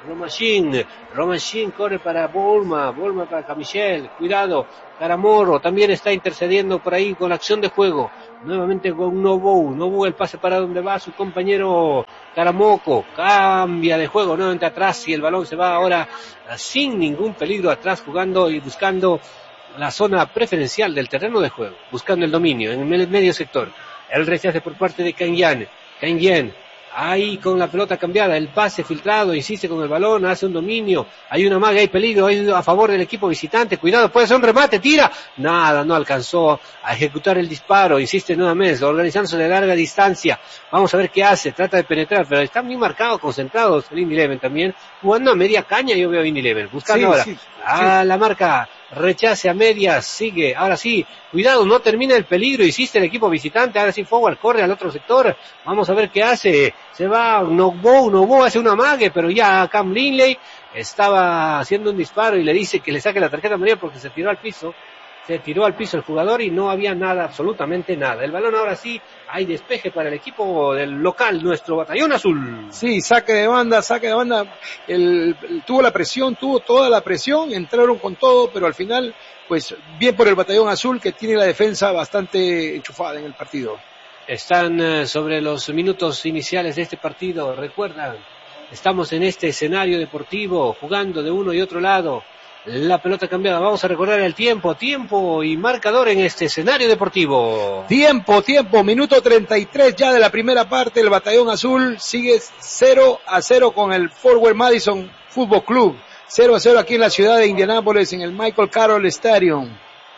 Romachin corre para Bulma para Camichel, cuidado, Caramorro también está intercediendo por ahí con la acción de juego, nuevamente con Novo el pase para donde va su compañero Caramoco, cambia de juego nuevamente atrás y el balón se va ahora sin ningún peligro atrás, jugando y buscando la zona preferencial del terreno de juego, buscando el dominio en el medio sector. El rechace por parte de Canyan, ahí con la pelota cambiada, el pase filtrado, insiste con el balón, hace un dominio, hay una maga, hay peligro, hay a favor del equipo visitante, cuidado, puede ser un remate, tira, nada, no alcanzó a ejecutar el disparo, insiste nuevamente, organizándose de larga distancia, vamos a ver qué hace, trata de penetrar, pero están muy marcados, concentrados, el Indy Eleven también, jugando a media caña, yo veo a Indy Eleven, buscando la marca, rechace a medias, sigue, ahora sí, cuidado, no termina el peligro, insiste el equipo visitante, ahora sí Forward corre al otro sector, vamos a ver qué hace, se va Novo hace una amague, pero ya Cam Linley estaba haciendo un disparo y le dice que le saque la tarjeta amarilla porque se tiró al piso el jugador y no había nada, absolutamente nada. El balón ahora sí, hay despeje para el equipo del local, nuestro Batallón Azul. Sí, saque de banda, tuvo la presión, tuvo toda la presión, entraron con todo, pero al final, pues bien por el Batallón Azul que tiene la defensa bastante enchufada en el partido. Están sobre los minutos iniciales de este partido, recuerdan, estamos en este escenario deportivo, jugando de uno y otro lado. La pelota cambiada, vamos a recordar el tiempo y marcador en este escenario deportivo. Tiempo, minuto 33 ya de la primera parte, el Batallón Azul sigue 0-0 con el Forward Madison Fútbol Club, 0-0 aquí en la ciudad de Indianápolis en el Michael Carroll Stadium.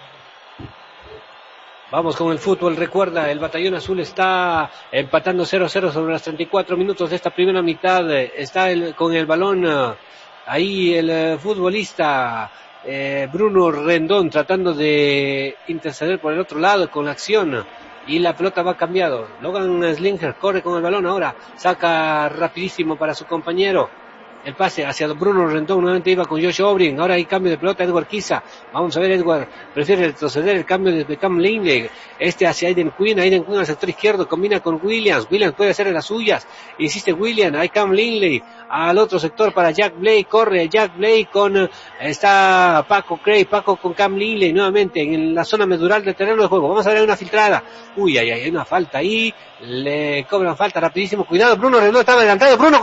Vamos con el fútbol, recuerda, el Batallón Azul está empatando 0-0 sobre los 34 minutos de esta primera mitad, está con el balón. Ahí el futbolista Bruno Rendón tratando de interceder por el otro lado con la acción y la pelota va cambiado. Logan Slinger corre con el balón ahora, saca rapidísimo para su compañero. El pase hacia Bruno Rendón, nuevamente iba con Josh O'Brien, ahora hay cambio de pelota, Edward Quizá, vamos a ver, Edward prefiere retroceder, el cambio de Cam Linley, hacia Aiden Quinn al sector izquierdo, combina con Williams puede hacer las suyas, insiste Williams, hay Cam Linley, al otro sector para Jack Blake, corre Jack Blake está Paco con Cam Linley, nuevamente en la zona medular del terreno de juego, vamos a ver una filtrada, hay una falta ahí, le cobran falta rapidísimo, cuidado, Bruno Rendón estaba adelantado, Bruno,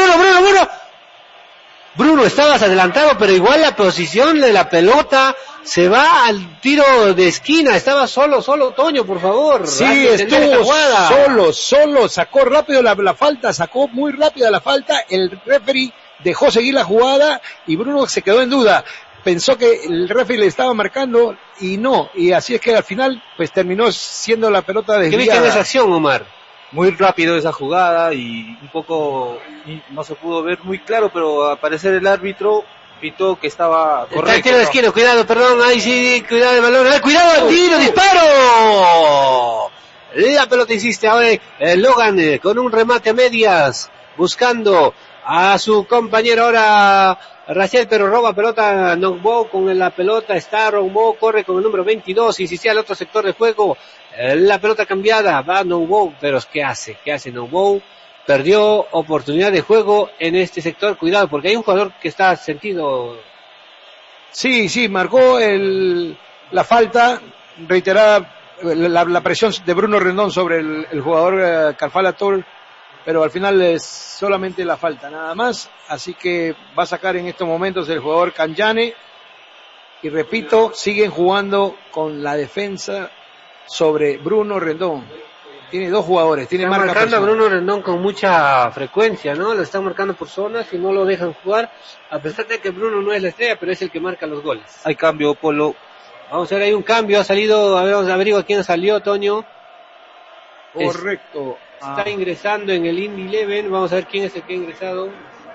Bruno, estabas adelantado, pero igual la posición de la pelota se va al tiro de esquina. Estaba solo, Toño, por favor. Sí, estuvo solo, sacó rápido la falta, sacó muy rápida la falta. El referee dejó seguir la jugada y Bruno se quedó en duda. Pensó que el referee le estaba marcando y no. Y así es que al final, pues terminó siendo la pelota desviada. ¿Qué viste en esa acción, Omar? Muy rápido esa jugada y un poco no se pudo ver muy claro, pero al parecer el árbitro pitó que estaba correcto. Está el tiro de esquina, cuidado, perdón, ahí sí, cuidado el balón, cuidado el tiro, disparo. La pelota insiste ahora Logan con un remate a medias, buscando a su compañero ahora Rachel, pero roba pelota Nogbo con la pelota, está Nogbo, corre con el número 22, insistía al otro sector de juego, la pelota cambiada, va Nogbo, pero ¿qué hace Nogbo? Perdió oportunidad de juego en este sector, cuidado, porque hay un jugador que está sentido. Sí, marcó la falta, reiterada la presión de Bruno Rendón sobre el jugador Carfala Tol, pero al final es solamente la falta, nada más, así que va a sacar en estos momentos el jugador Canyane, y repito, siguen jugando con la defensa sobre Bruno Rendón. Tiene dos jugadores, tiene marca marcando a Bruno Rendón con mucha frecuencia, ¿no? Lo están marcando por zonas y no lo dejan jugar, a pesar de que Bruno no es la estrella, pero es el que marca los goles. Hay cambio, Polo. Vamos a ver, hay un cambio, ha salido, a ver, vamos a averiguar quién salió, Toño. Correcto. Está ingresando en el Indy Eleven, vamos a ver quién es el que ha ingresado.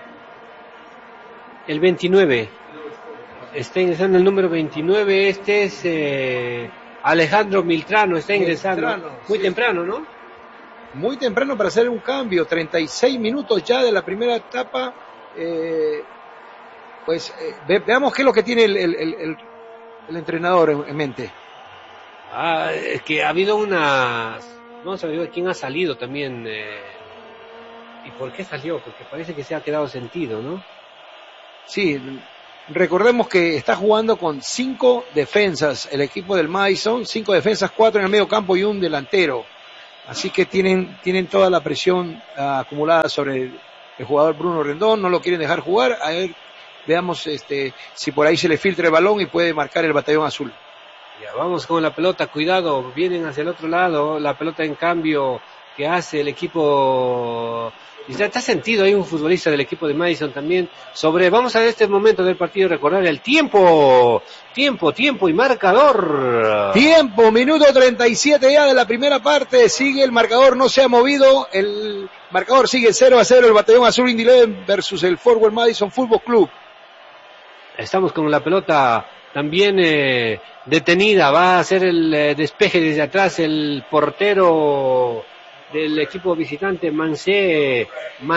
El 29. Está ingresando el número 29, este es Alejandro Miltrano, está ingresando. Muy temprano, ¿no? Muy temprano para hacer un cambio, 36 minutos ya de la primera etapa. Veamos qué es lo que tiene el entrenador en mente. Es que ha habido vamos a ver quién ha salido también. ¿Y por qué salió? Porque parece que se ha quedado sentido, ¿no? Sí, recordemos que está jugando con 5 defensas el equipo del Madison, 5 defensas, 4 en el medio campo y un delantero. Así que tienen toda la presión acumulada sobre el jugador Bruno Rendón, no lo quieren dejar jugar. A ver, veamos si por ahí se le filtra el balón y puede marcar el batallón azul. Ya, vamos con la pelota, cuidado, vienen hacia el otro lado, la pelota en cambio que hace el equipo. Y ya está sentido, hay un futbolista del equipo de Madison también vamos a ver este momento del partido, recordar el tiempo y marcador. Tiempo, minuto 37 ya de la primera parte, sigue el marcador, no se ha movido, el marcador sigue 0-0, el batallón azul Indy Leven versus el Forward Madison Football Club. Estamos con la pelota también detenida, va a hacer el despeje desde atrás el portero del equipo visitante Mancé,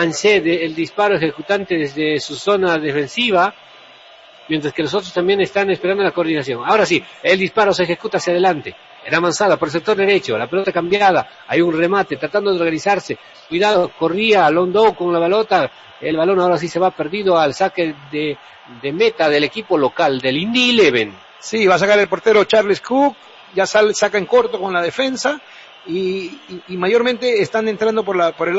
el disparo ejecutante desde su zona defensiva, mientras que los otros también están esperando la coordinación. Ahora sí, el disparo se ejecuta hacia adelante, era avanzada por el sector derecho, la pelota cambiada, hay un remate, tratando de organizarse, cuidado, corría Londo con la pelota, el balón ahora sí se va perdido al saque de meta del equipo local, del Indy Leven. Sí, va a sacar el portero Charles Cook, ya saca en corto con la defensa, y mayormente están entrando por el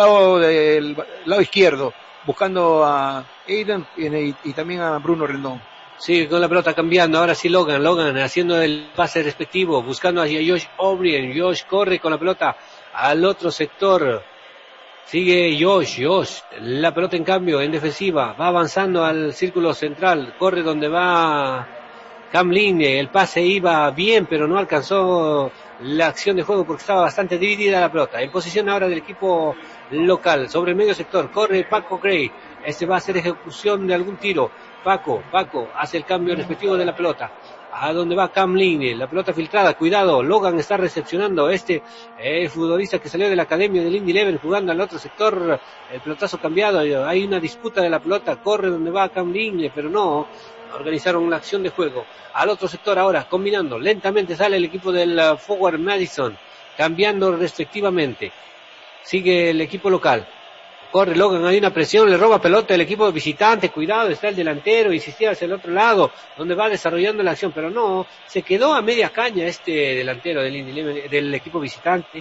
lado izquierdo, buscando a Aiden y también a Bruno Rendón. Sí, con la pelota cambiando, ahora sí Logan haciendo el pase respectivo, buscando hacia Josh O'Brien. Josh corre con la pelota al otro sector, sigue Josh, la pelota en cambio en defensiva, va avanzando al círculo central, corre donde va Cam Lingley, el pase iba bien, pero no alcanzó la acción de juego porque estaba bastante dividida la pelota. En posición ahora del equipo local, sobre el medio sector, corre Paco Gray, va a hacer ejecución de algún tiro. Paco hace el cambio respectivo de la pelota. A donde va Cam Lingley, la pelota filtrada, cuidado, Logan está recepcionando el futbolista que salió de la academia del Indy Leven jugando al otro sector, el pelotazo cambiado, hay una disputa de la pelota, corre donde va Cam Lingley, pero no organizaron una acción de juego. Al otro sector ahora, combinando, lentamente sale el equipo del Forward Madison, cambiando respectivamente. Sigue el equipo local. Corre Logan, hay una presión, le roba pelota el equipo visitante, cuidado, está el delantero, insistía hacia el otro lado, donde va desarrollando la acción, pero no, se quedó a media caña delantero del equipo visitante,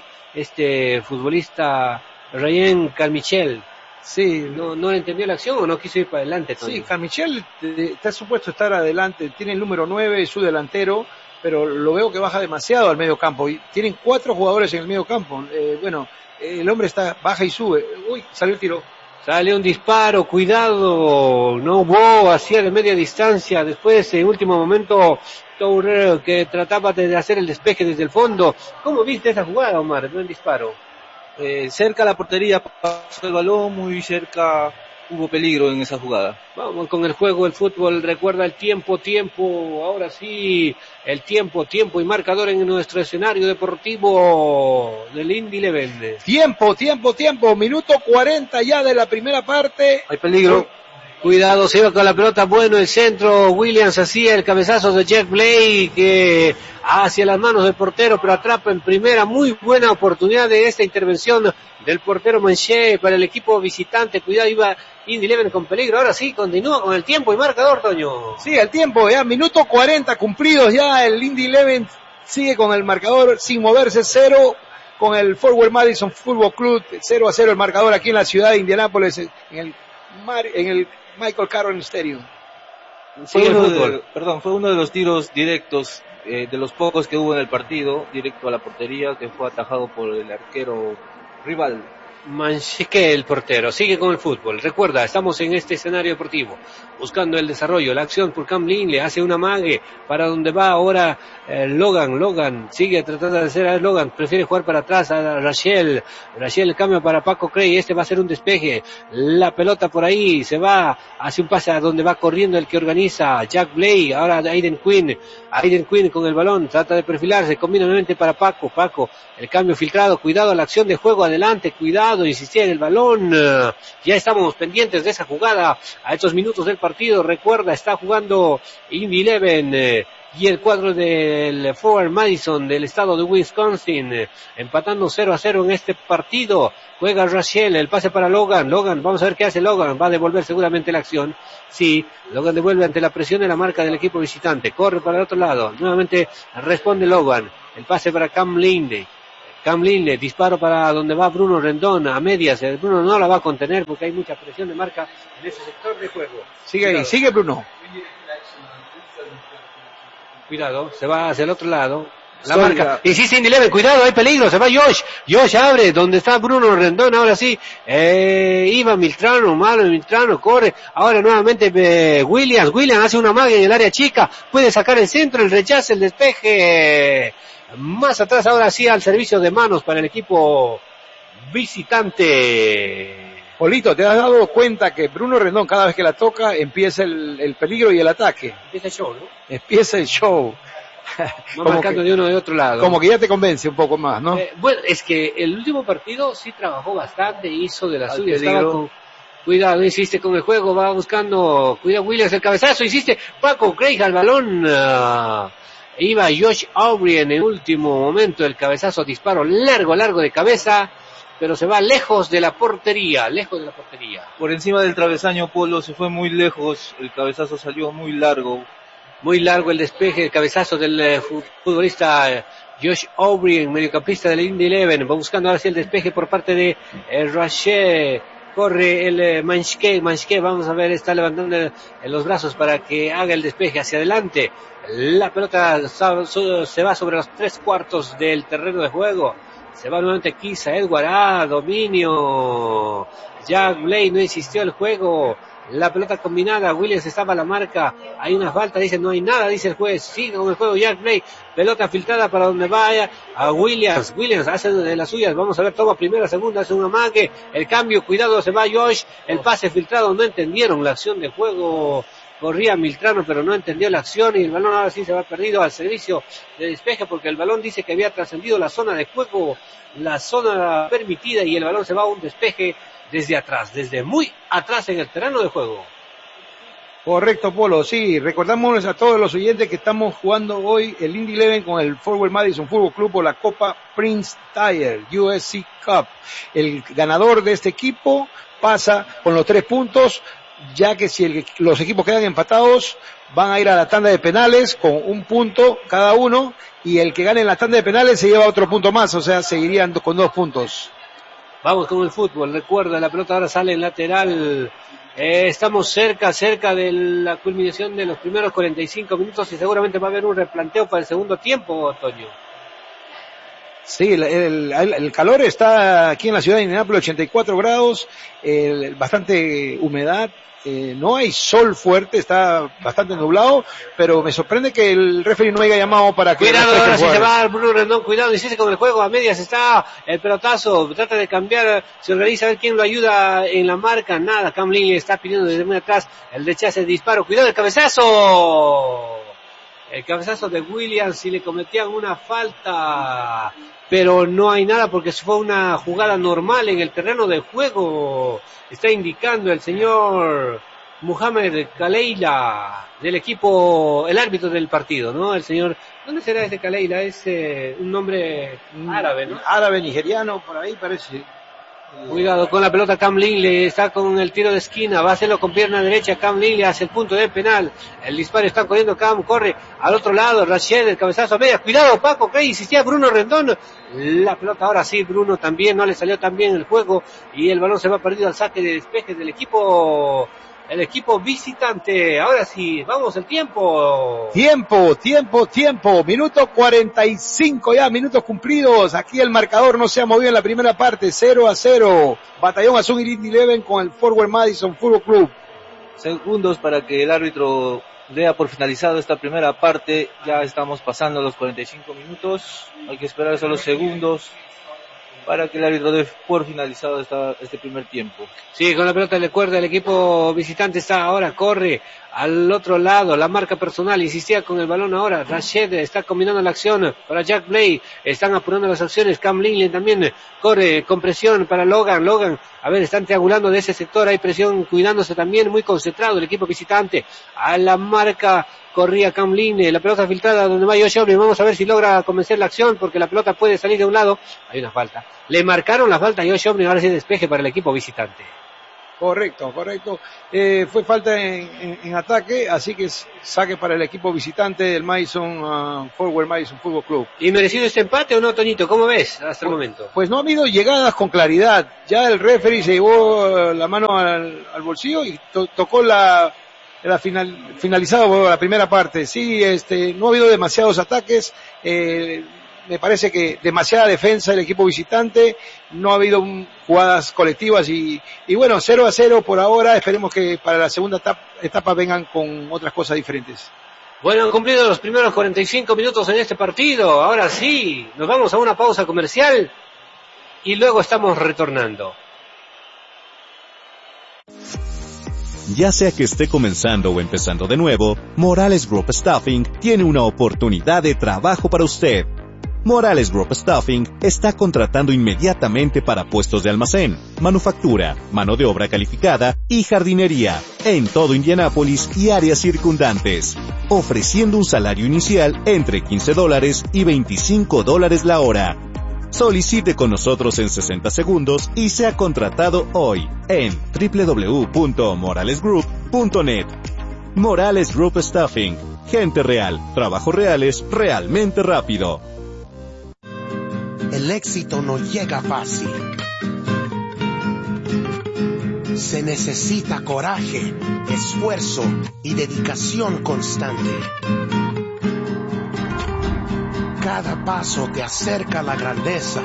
futbolista Ryan Carmichael. Sí, no entendió la acción o no quiso ir para adelante, Tony. Sí, Carmichael está supuesto estar adelante, tiene el número 9, su delantero, pero lo veo que baja demasiado al medio campo, y tienen 4 jugadores en el medio campo, el hombre baja y sube. Uy, salió el tiro. Sale un disparo, cuidado, no hubo hacia de media distancia, después en último momento Touré que trataba de hacer el despeje desde el fondo. ¿Cómo viste esa jugada, Omar? ¿No el disparo? Cerca a la portería pasó el balón, muy cerca, hubo peligro en esa jugada. Vamos con el juego, el fútbol, recuerda el tiempo, ahora sí, el tiempo y marcador en nuestro escenario deportivo del Indy Leven. Tiempo, minuto 40 ya de la primera parte. Hay peligro. Cuidado, se iba con la pelota, bueno, el centro, Williams hacía el cabezazo de Jack Blake, que hacia las manos del portero, pero atrapa en primera, muy buena oportunidad de esta intervención del portero Manché para el equipo visitante, cuidado, iba Indy Leven con peligro, ahora sí, continúa con el tiempo y marcador, Toño. Sí, el tiempo, ya, minuto 40 cumplidos ya, el Indy Leven sigue con el marcador sin moverse, 0 con el Forward Madison Football Club, 0-0 el marcador aquí en la ciudad de Indianápolis, en el Michael Carroll Stadium. Fue uno de los tiros directos, de los pocos que hubo en el partido, directo a la portería, que fue atajado por el arquero rival. Manchique, el portero, sigue con el fútbol. Recuerda, estamos en este escenario deportivo, buscando el desarrollo, la acción por Cam Lingley, hace una mague para donde va ahora Logan, sigue tratando de hacer a Logan, prefiere jugar para atrás a Rachel cambia para Paco Cray, va a ser un despeje, la pelota por ahí, se va, hace un pase a donde va corriendo el que organiza, Jack Blake, ahora Aiden Quinn con el balón, trata de perfilarse, combina nuevamente para Paco, el cambio filtrado, cuidado la acción de juego, adelante, cuidado, insistía en el balón, ya estamos pendientes de esa jugada, a estos minutos del partido, recuerda, está jugando Indy Leven, y el cuadro del Forward Madison del estado de Wisconsin, empatando 0-0 en este partido. Juega Rachel, el pase para Logan, vamos a ver qué hace Logan, va a devolver seguramente la acción. Sí, Logan devuelve ante la presión de la marca del equipo visitante, corre para el otro lado, nuevamente responde Logan, el pase para Cam Lindley, disparo para donde va Bruno Rendón, a medias, Bruno no la va a contener porque hay mucha presión de marca en ese sector de juego. Sigue ahí, sigue Bruno. Cuidado, se va hacia el otro lado. La marca, insiste Indy Leven, cuidado, hay peligro, se va Josh abre, donde está Bruno Rendón, ahora sí, iba Miltrano, corre, ahora nuevamente Williams hace una magia en el área chica, puede sacar el centro, el rechace, el despeje, más atrás ahora sí al servicio de manos para el equipo visitante. Polito, ¿te has dado cuenta que Bruno Rendón cada vez que la toca empieza el peligro y el ataque? Empieza el show, ¿no? Empieza el show. Va marcando de uno de otro lado. Como que ya te convence un poco más, ¿no? Bueno, es que el último partido sí trabajó bastante, hizo de la suya, estaba con... Cuidado, insiste con el juego, va buscando... Cuidado, Williams, el cabezazo, insiste. Paco Craig al balón. Iba Josh Aubrey en el último momento, el cabezazo, disparo largo de cabeza, pero se va lejos de la portería. Por encima del travesaño, Polo, se fue muy lejos, el cabezazo salió muy largo. Muy largo el despeje, el cabezazo del futbolista Josh Aubrey, mediocampista del Indy Leven. Va buscando ahora sí el despeje por parte de Rachel. Corre el Manchke, vamos a ver, está levantando los brazos para que haga el despeje hacia adelante. La pelota se va sobre los 3/4 del terreno de juego. Se va nuevamente Kisa Edward, dominio. Jack Blake no insistió el juego. La pelota combinada, Williams estaba a la marca, hay una falta, dice no hay nada, dice el juez, sigue con el juego Jack Blake, pelota filtrada para donde vaya a Williams hace de las suyas, vamos a ver, toma primera, segunda, hace un amague, el cambio, cuidado, se va Josh, el pase filtrado, no entendieron la acción de juego, corría Miltrano pero no entendió la acción y el balón ahora sí se va perdido al servicio de despeje porque el balón dice que había trascendido la zona de juego, la zona permitida y el balón se va a un despeje desde atrás, desde muy atrás en el terreno de juego. Correcto, Polo, sí, recordamos a todos los oyentes que estamos jugando hoy el Indy Leven con el Forward Madison Football Club por la Copa Prince Tire USC Cup. El ganador de este equipo pasa con los 3 puntos, ya que si los equipos quedan empatados, van a ir a la tanda de penales con 1 punto cada uno, y el que gane en la tanda de penales se lleva otro punto más, o sea, seguirían con 2 puntos. Vamos con el fútbol, recuerda, la pelota ahora sale en lateral, estamos cerca de la culminación de los primeros 45 minutos y seguramente va a haber un replanteo para el segundo tiempo, Toño. Sí, el calor está aquí en la ciudad de Indianápolis, 84 grados, bastante humedad, no hay sol fuerte, está bastante nublado, pero me sorprende que el referee no haya llamado para que... Cuidado, ahora sí se va Bruno Rendón, cuidado, insiste con el juego, a medias está el pelotazo, trata de cambiar, se organiza a ver quién lo ayuda en la marca, nada, Cam Lindley está pidiendo desde muy atrás el rechace, el disparo, cuidado, el cabezazo de Williams, si le cometían una falta, pero no hay nada porque fue una jugada normal en el terreno de juego, está indicando el señor Mohamed Kaleila del equipo, el árbitro del partido, ¿no? El señor, ¿dónde será ese Kaleila? Es un nombre árabe, ¿no? Árabe, nigeriano, por ahí parece. Cuidado con la pelota, Cam Lindley está con el tiro de esquina, va a hacerlo con pierna derecha, Cam Lindley hace el punto de penal, el disparo está corriendo, Cam corre al otro lado, Rachel, el cabezazo a media, cuidado Paco, que insistía Bruno Rendón, la pelota ahora sí, Bruno también, no le salió tan bien el juego y el balón se va perdido al saque de despeje del equipo visitante. Ahora sí, vamos el tiempo. Tiempo. Minuto 45 ya, minutos cumplidos. Aquí el marcador no se ha movido en la primera parte, 0-0. Batallón Azul y Indy Leven con el Forward Madison Football Club. Segundos para que el árbitro dé por finalizado esta primera parte. Ya estamos pasando los 45 minutos. Hay que esperar solo segundos para que el árbitro dé por finalizado este primer tiempo. Sí, con la pelota le cuerda, el equipo visitante está ahora, corre al otro lado, la marca personal, insistía con el balón ahora, Rashid está combinando la acción para Jack Blake, están apurando las acciones, Cam Lindley también corre con presión para Logan A ver, están triangulando de ese sector, hay presión, cuidándose también, muy concentrado el equipo visitante. A la marca corría Cam Line, la pelota filtrada donde va Josh Obrey. Vamos a ver si logra convencer la acción, porque la pelota puede salir de un lado. Hay una falta. Le marcaron la falta a Josh Obrey, ahora sí despeje para el equipo visitante. Correcto. Fue falta en ataque, así que saque para el equipo visitante del Forward Madison Football Club. ¿Y merecido este empate o no, Toñito? ¿Cómo ves hasta el momento? Pues no ha habido llegadas con claridad. Ya el referee se llevó la mano al bolsillo y tocó finalizado la primera parte. Sí, no ha habido demasiados ataques. Me parece que demasiada defensa del equipo visitante, no ha habido jugadas colectivas y bueno, 0-0 por ahora. Esperemos que para la segunda etapa vengan con otras cosas diferentes. Bueno, han cumplido los primeros 45 minutos en este partido. Ahora sí, nos vamos a una pausa comercial y luego estamos retornando. Ya sea que esté comenzando o empezando de nuevo, Morales Group Staffing tiene una oportunidad de trabajo para usted. Morales Group Staffing está contratando inmediatamente para puestos de almacén, manufactura, mano de obra calificada y jardinería en todo Indianápolis y áreas circundantes, ofreciendo un salario inicial entre $15 y $25 la hora. Solicite con nosotros en 60 segundos y sea contratado hoy en www.moralesgroup.net. Morales Group Staffing. Gente real, trabajos reales, realmente rápido. El éxito no llega fácil. Se necesita coraje, esfuerzo y dedicación constante. Cada paso te acerca a la grandeza.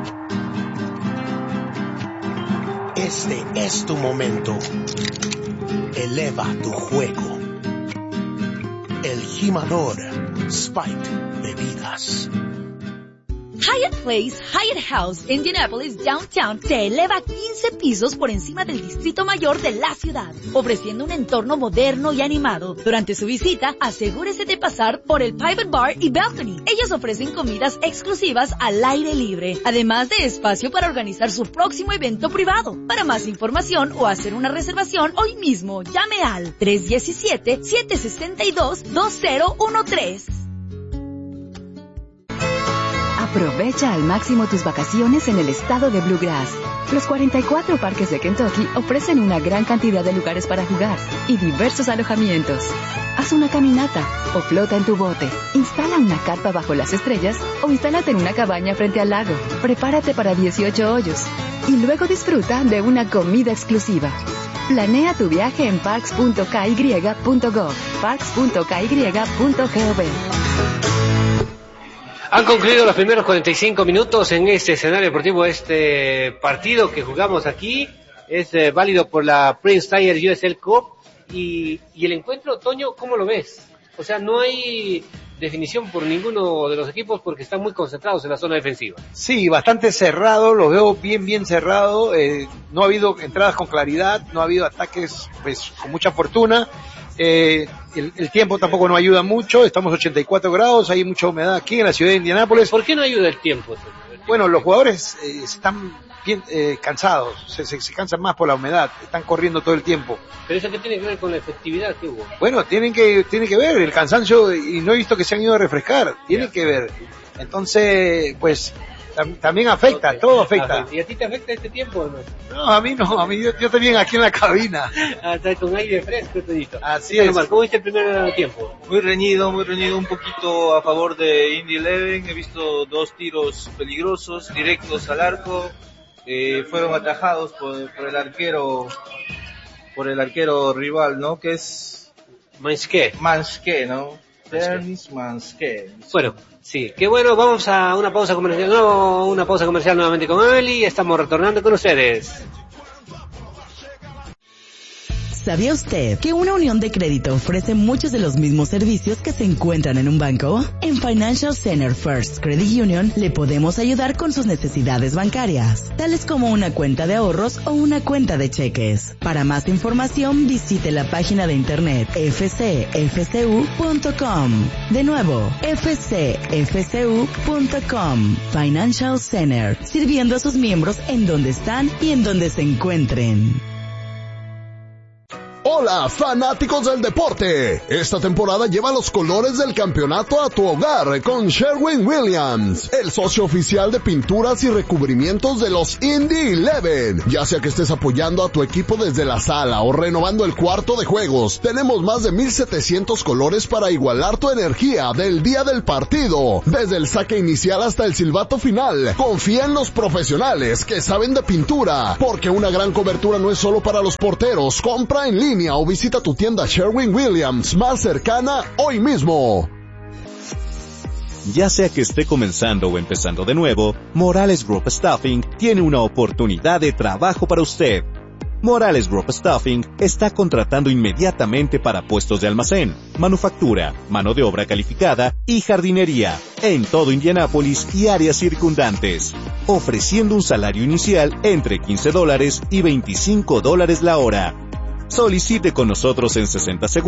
Este es tu momento. Eleva tu juego. El gimador Spike de vidas. Hyatt Place, Hyatt House, Indianapolis, Downtown, se eleva 15 pisos por encima del Distrito Mayor de la ciudad, ofreciendo un entorno moderno y animado. Durante su visita, asegúrese de pasar por el Private Bar y Balcony. Ellos ofrecen comidas exclusivas al aire libre, además de espacio para organizar su próximo evento privado. Para más información o hacer una reservación hoy mismo, llame al 317-762-2013. Aprovecha al máximo tus vacaciones en el estado de Bluegrass. Los 44 parques de Kentucky ofrecen una gran cantidad de lugares para jugar y diversos alojamientos. Haz una caminata o flota en tu bote. Instala una carpa bajo las estrellas o instálate en una cabaña frente al lago. Prepárate para 18 hoyos y luego disfruta de una comida exclusiva. Planea tu viaje en parks.ky.gov, parks.ky.gov. Han concluido los primeros 45 minutos en este escenario deportivo. Este partido que jugamos aquí es válido por la Prince Tiger USL Cup. Y el encuentro, Toño, ¿cómo lo ves? O sea, no hay definición por ninguno de los equipos porque están muy concentrados en la zona defensiva. Sí, bastante cerrado, lo veo bien cerrado. No ha habido entradas con claridad, no ha habido ataques pues con mucha fortuna. El tiempo tampoco nos ayuda mucho, estamos 84 grados, hay mucha humedad aquí en la ciudad de Indianápolis. ¿Por qué no ayuda el tiempo? Bueno, los jugadores están bien cansados, se cansan más por la humedad, están corriendo todo el tiempo. ¿Pero eso qué tiene que ver con la efectividad que hubo? Bueno, tiene que ver el cansancio, y no he visto que se han ido a refrescar, tiene que ver. Entonces, pues también afecta, okay. Todo afecta. ¿Y a ti te afecta este tiempo o no? No, a mí no, yo también aquí en la cabina. Está con aire fresco, todito. Así es. ¿Cómo viste el primer tiempo? Muy reñido, un poquito a favor de Indy 11. He visto 2 tiros peligrosos, directos al arco. Fueron atajados por el arquero rival, ¿no? Que es Manske, ¿no? Manske. Bueno, sí, qué bueno, vamos a una pausa comercial, nuevamente con Emily, estamos retornando con ustedes. ¿Sabía usted que una unión de crédito ofrece muchos de los mismos servicios que se encuentran en un banco? En Financial Center First Credit Union le podemos ayudar con sus necesidades bancarias, tales como una cuenta de ahorros o una cuenta de cheques. Para más información, visite la página de internet fcfcu.com. De nuevo, fcfcu.com. Financial Center, sirviendo a sus miembros en donde están y en donde se encuentren. Hola, fanáticos del deporte. Esta temporada lleva los colores del campeonato a tu hogar con Sherwin-Williams, el socio oficial de pinturas y recubrimientos de los Indy 11. Ya sea que estés apoyando a tu equipo desde la sala o renovando el cuarto de juegos, tenemos más de 1,700 colores para igualar tu energía del día del partido. Desde el saque inicial hasta el silbato final, confía en los profesionales que saben de pintura, porque una gran cobertura no es solo para los porteros. Compra en línea o visita tu tienda Sherwin-Williams más cercana hoy mismo. Ya sea que esté comenzando o empezando de nuevo, Morales Group Staffing tiene una oportunidad de trabajo para usted. Morales Group Staffing está contratando inmediatamente para puestos de almacén, manufactura, mano de obra calificada y jardinería en todo Indianápolis y áreas circundantes, ofreciendo un salario inicial entre $15 y $25 la hora. Solicite con nosotros en 60 segundos.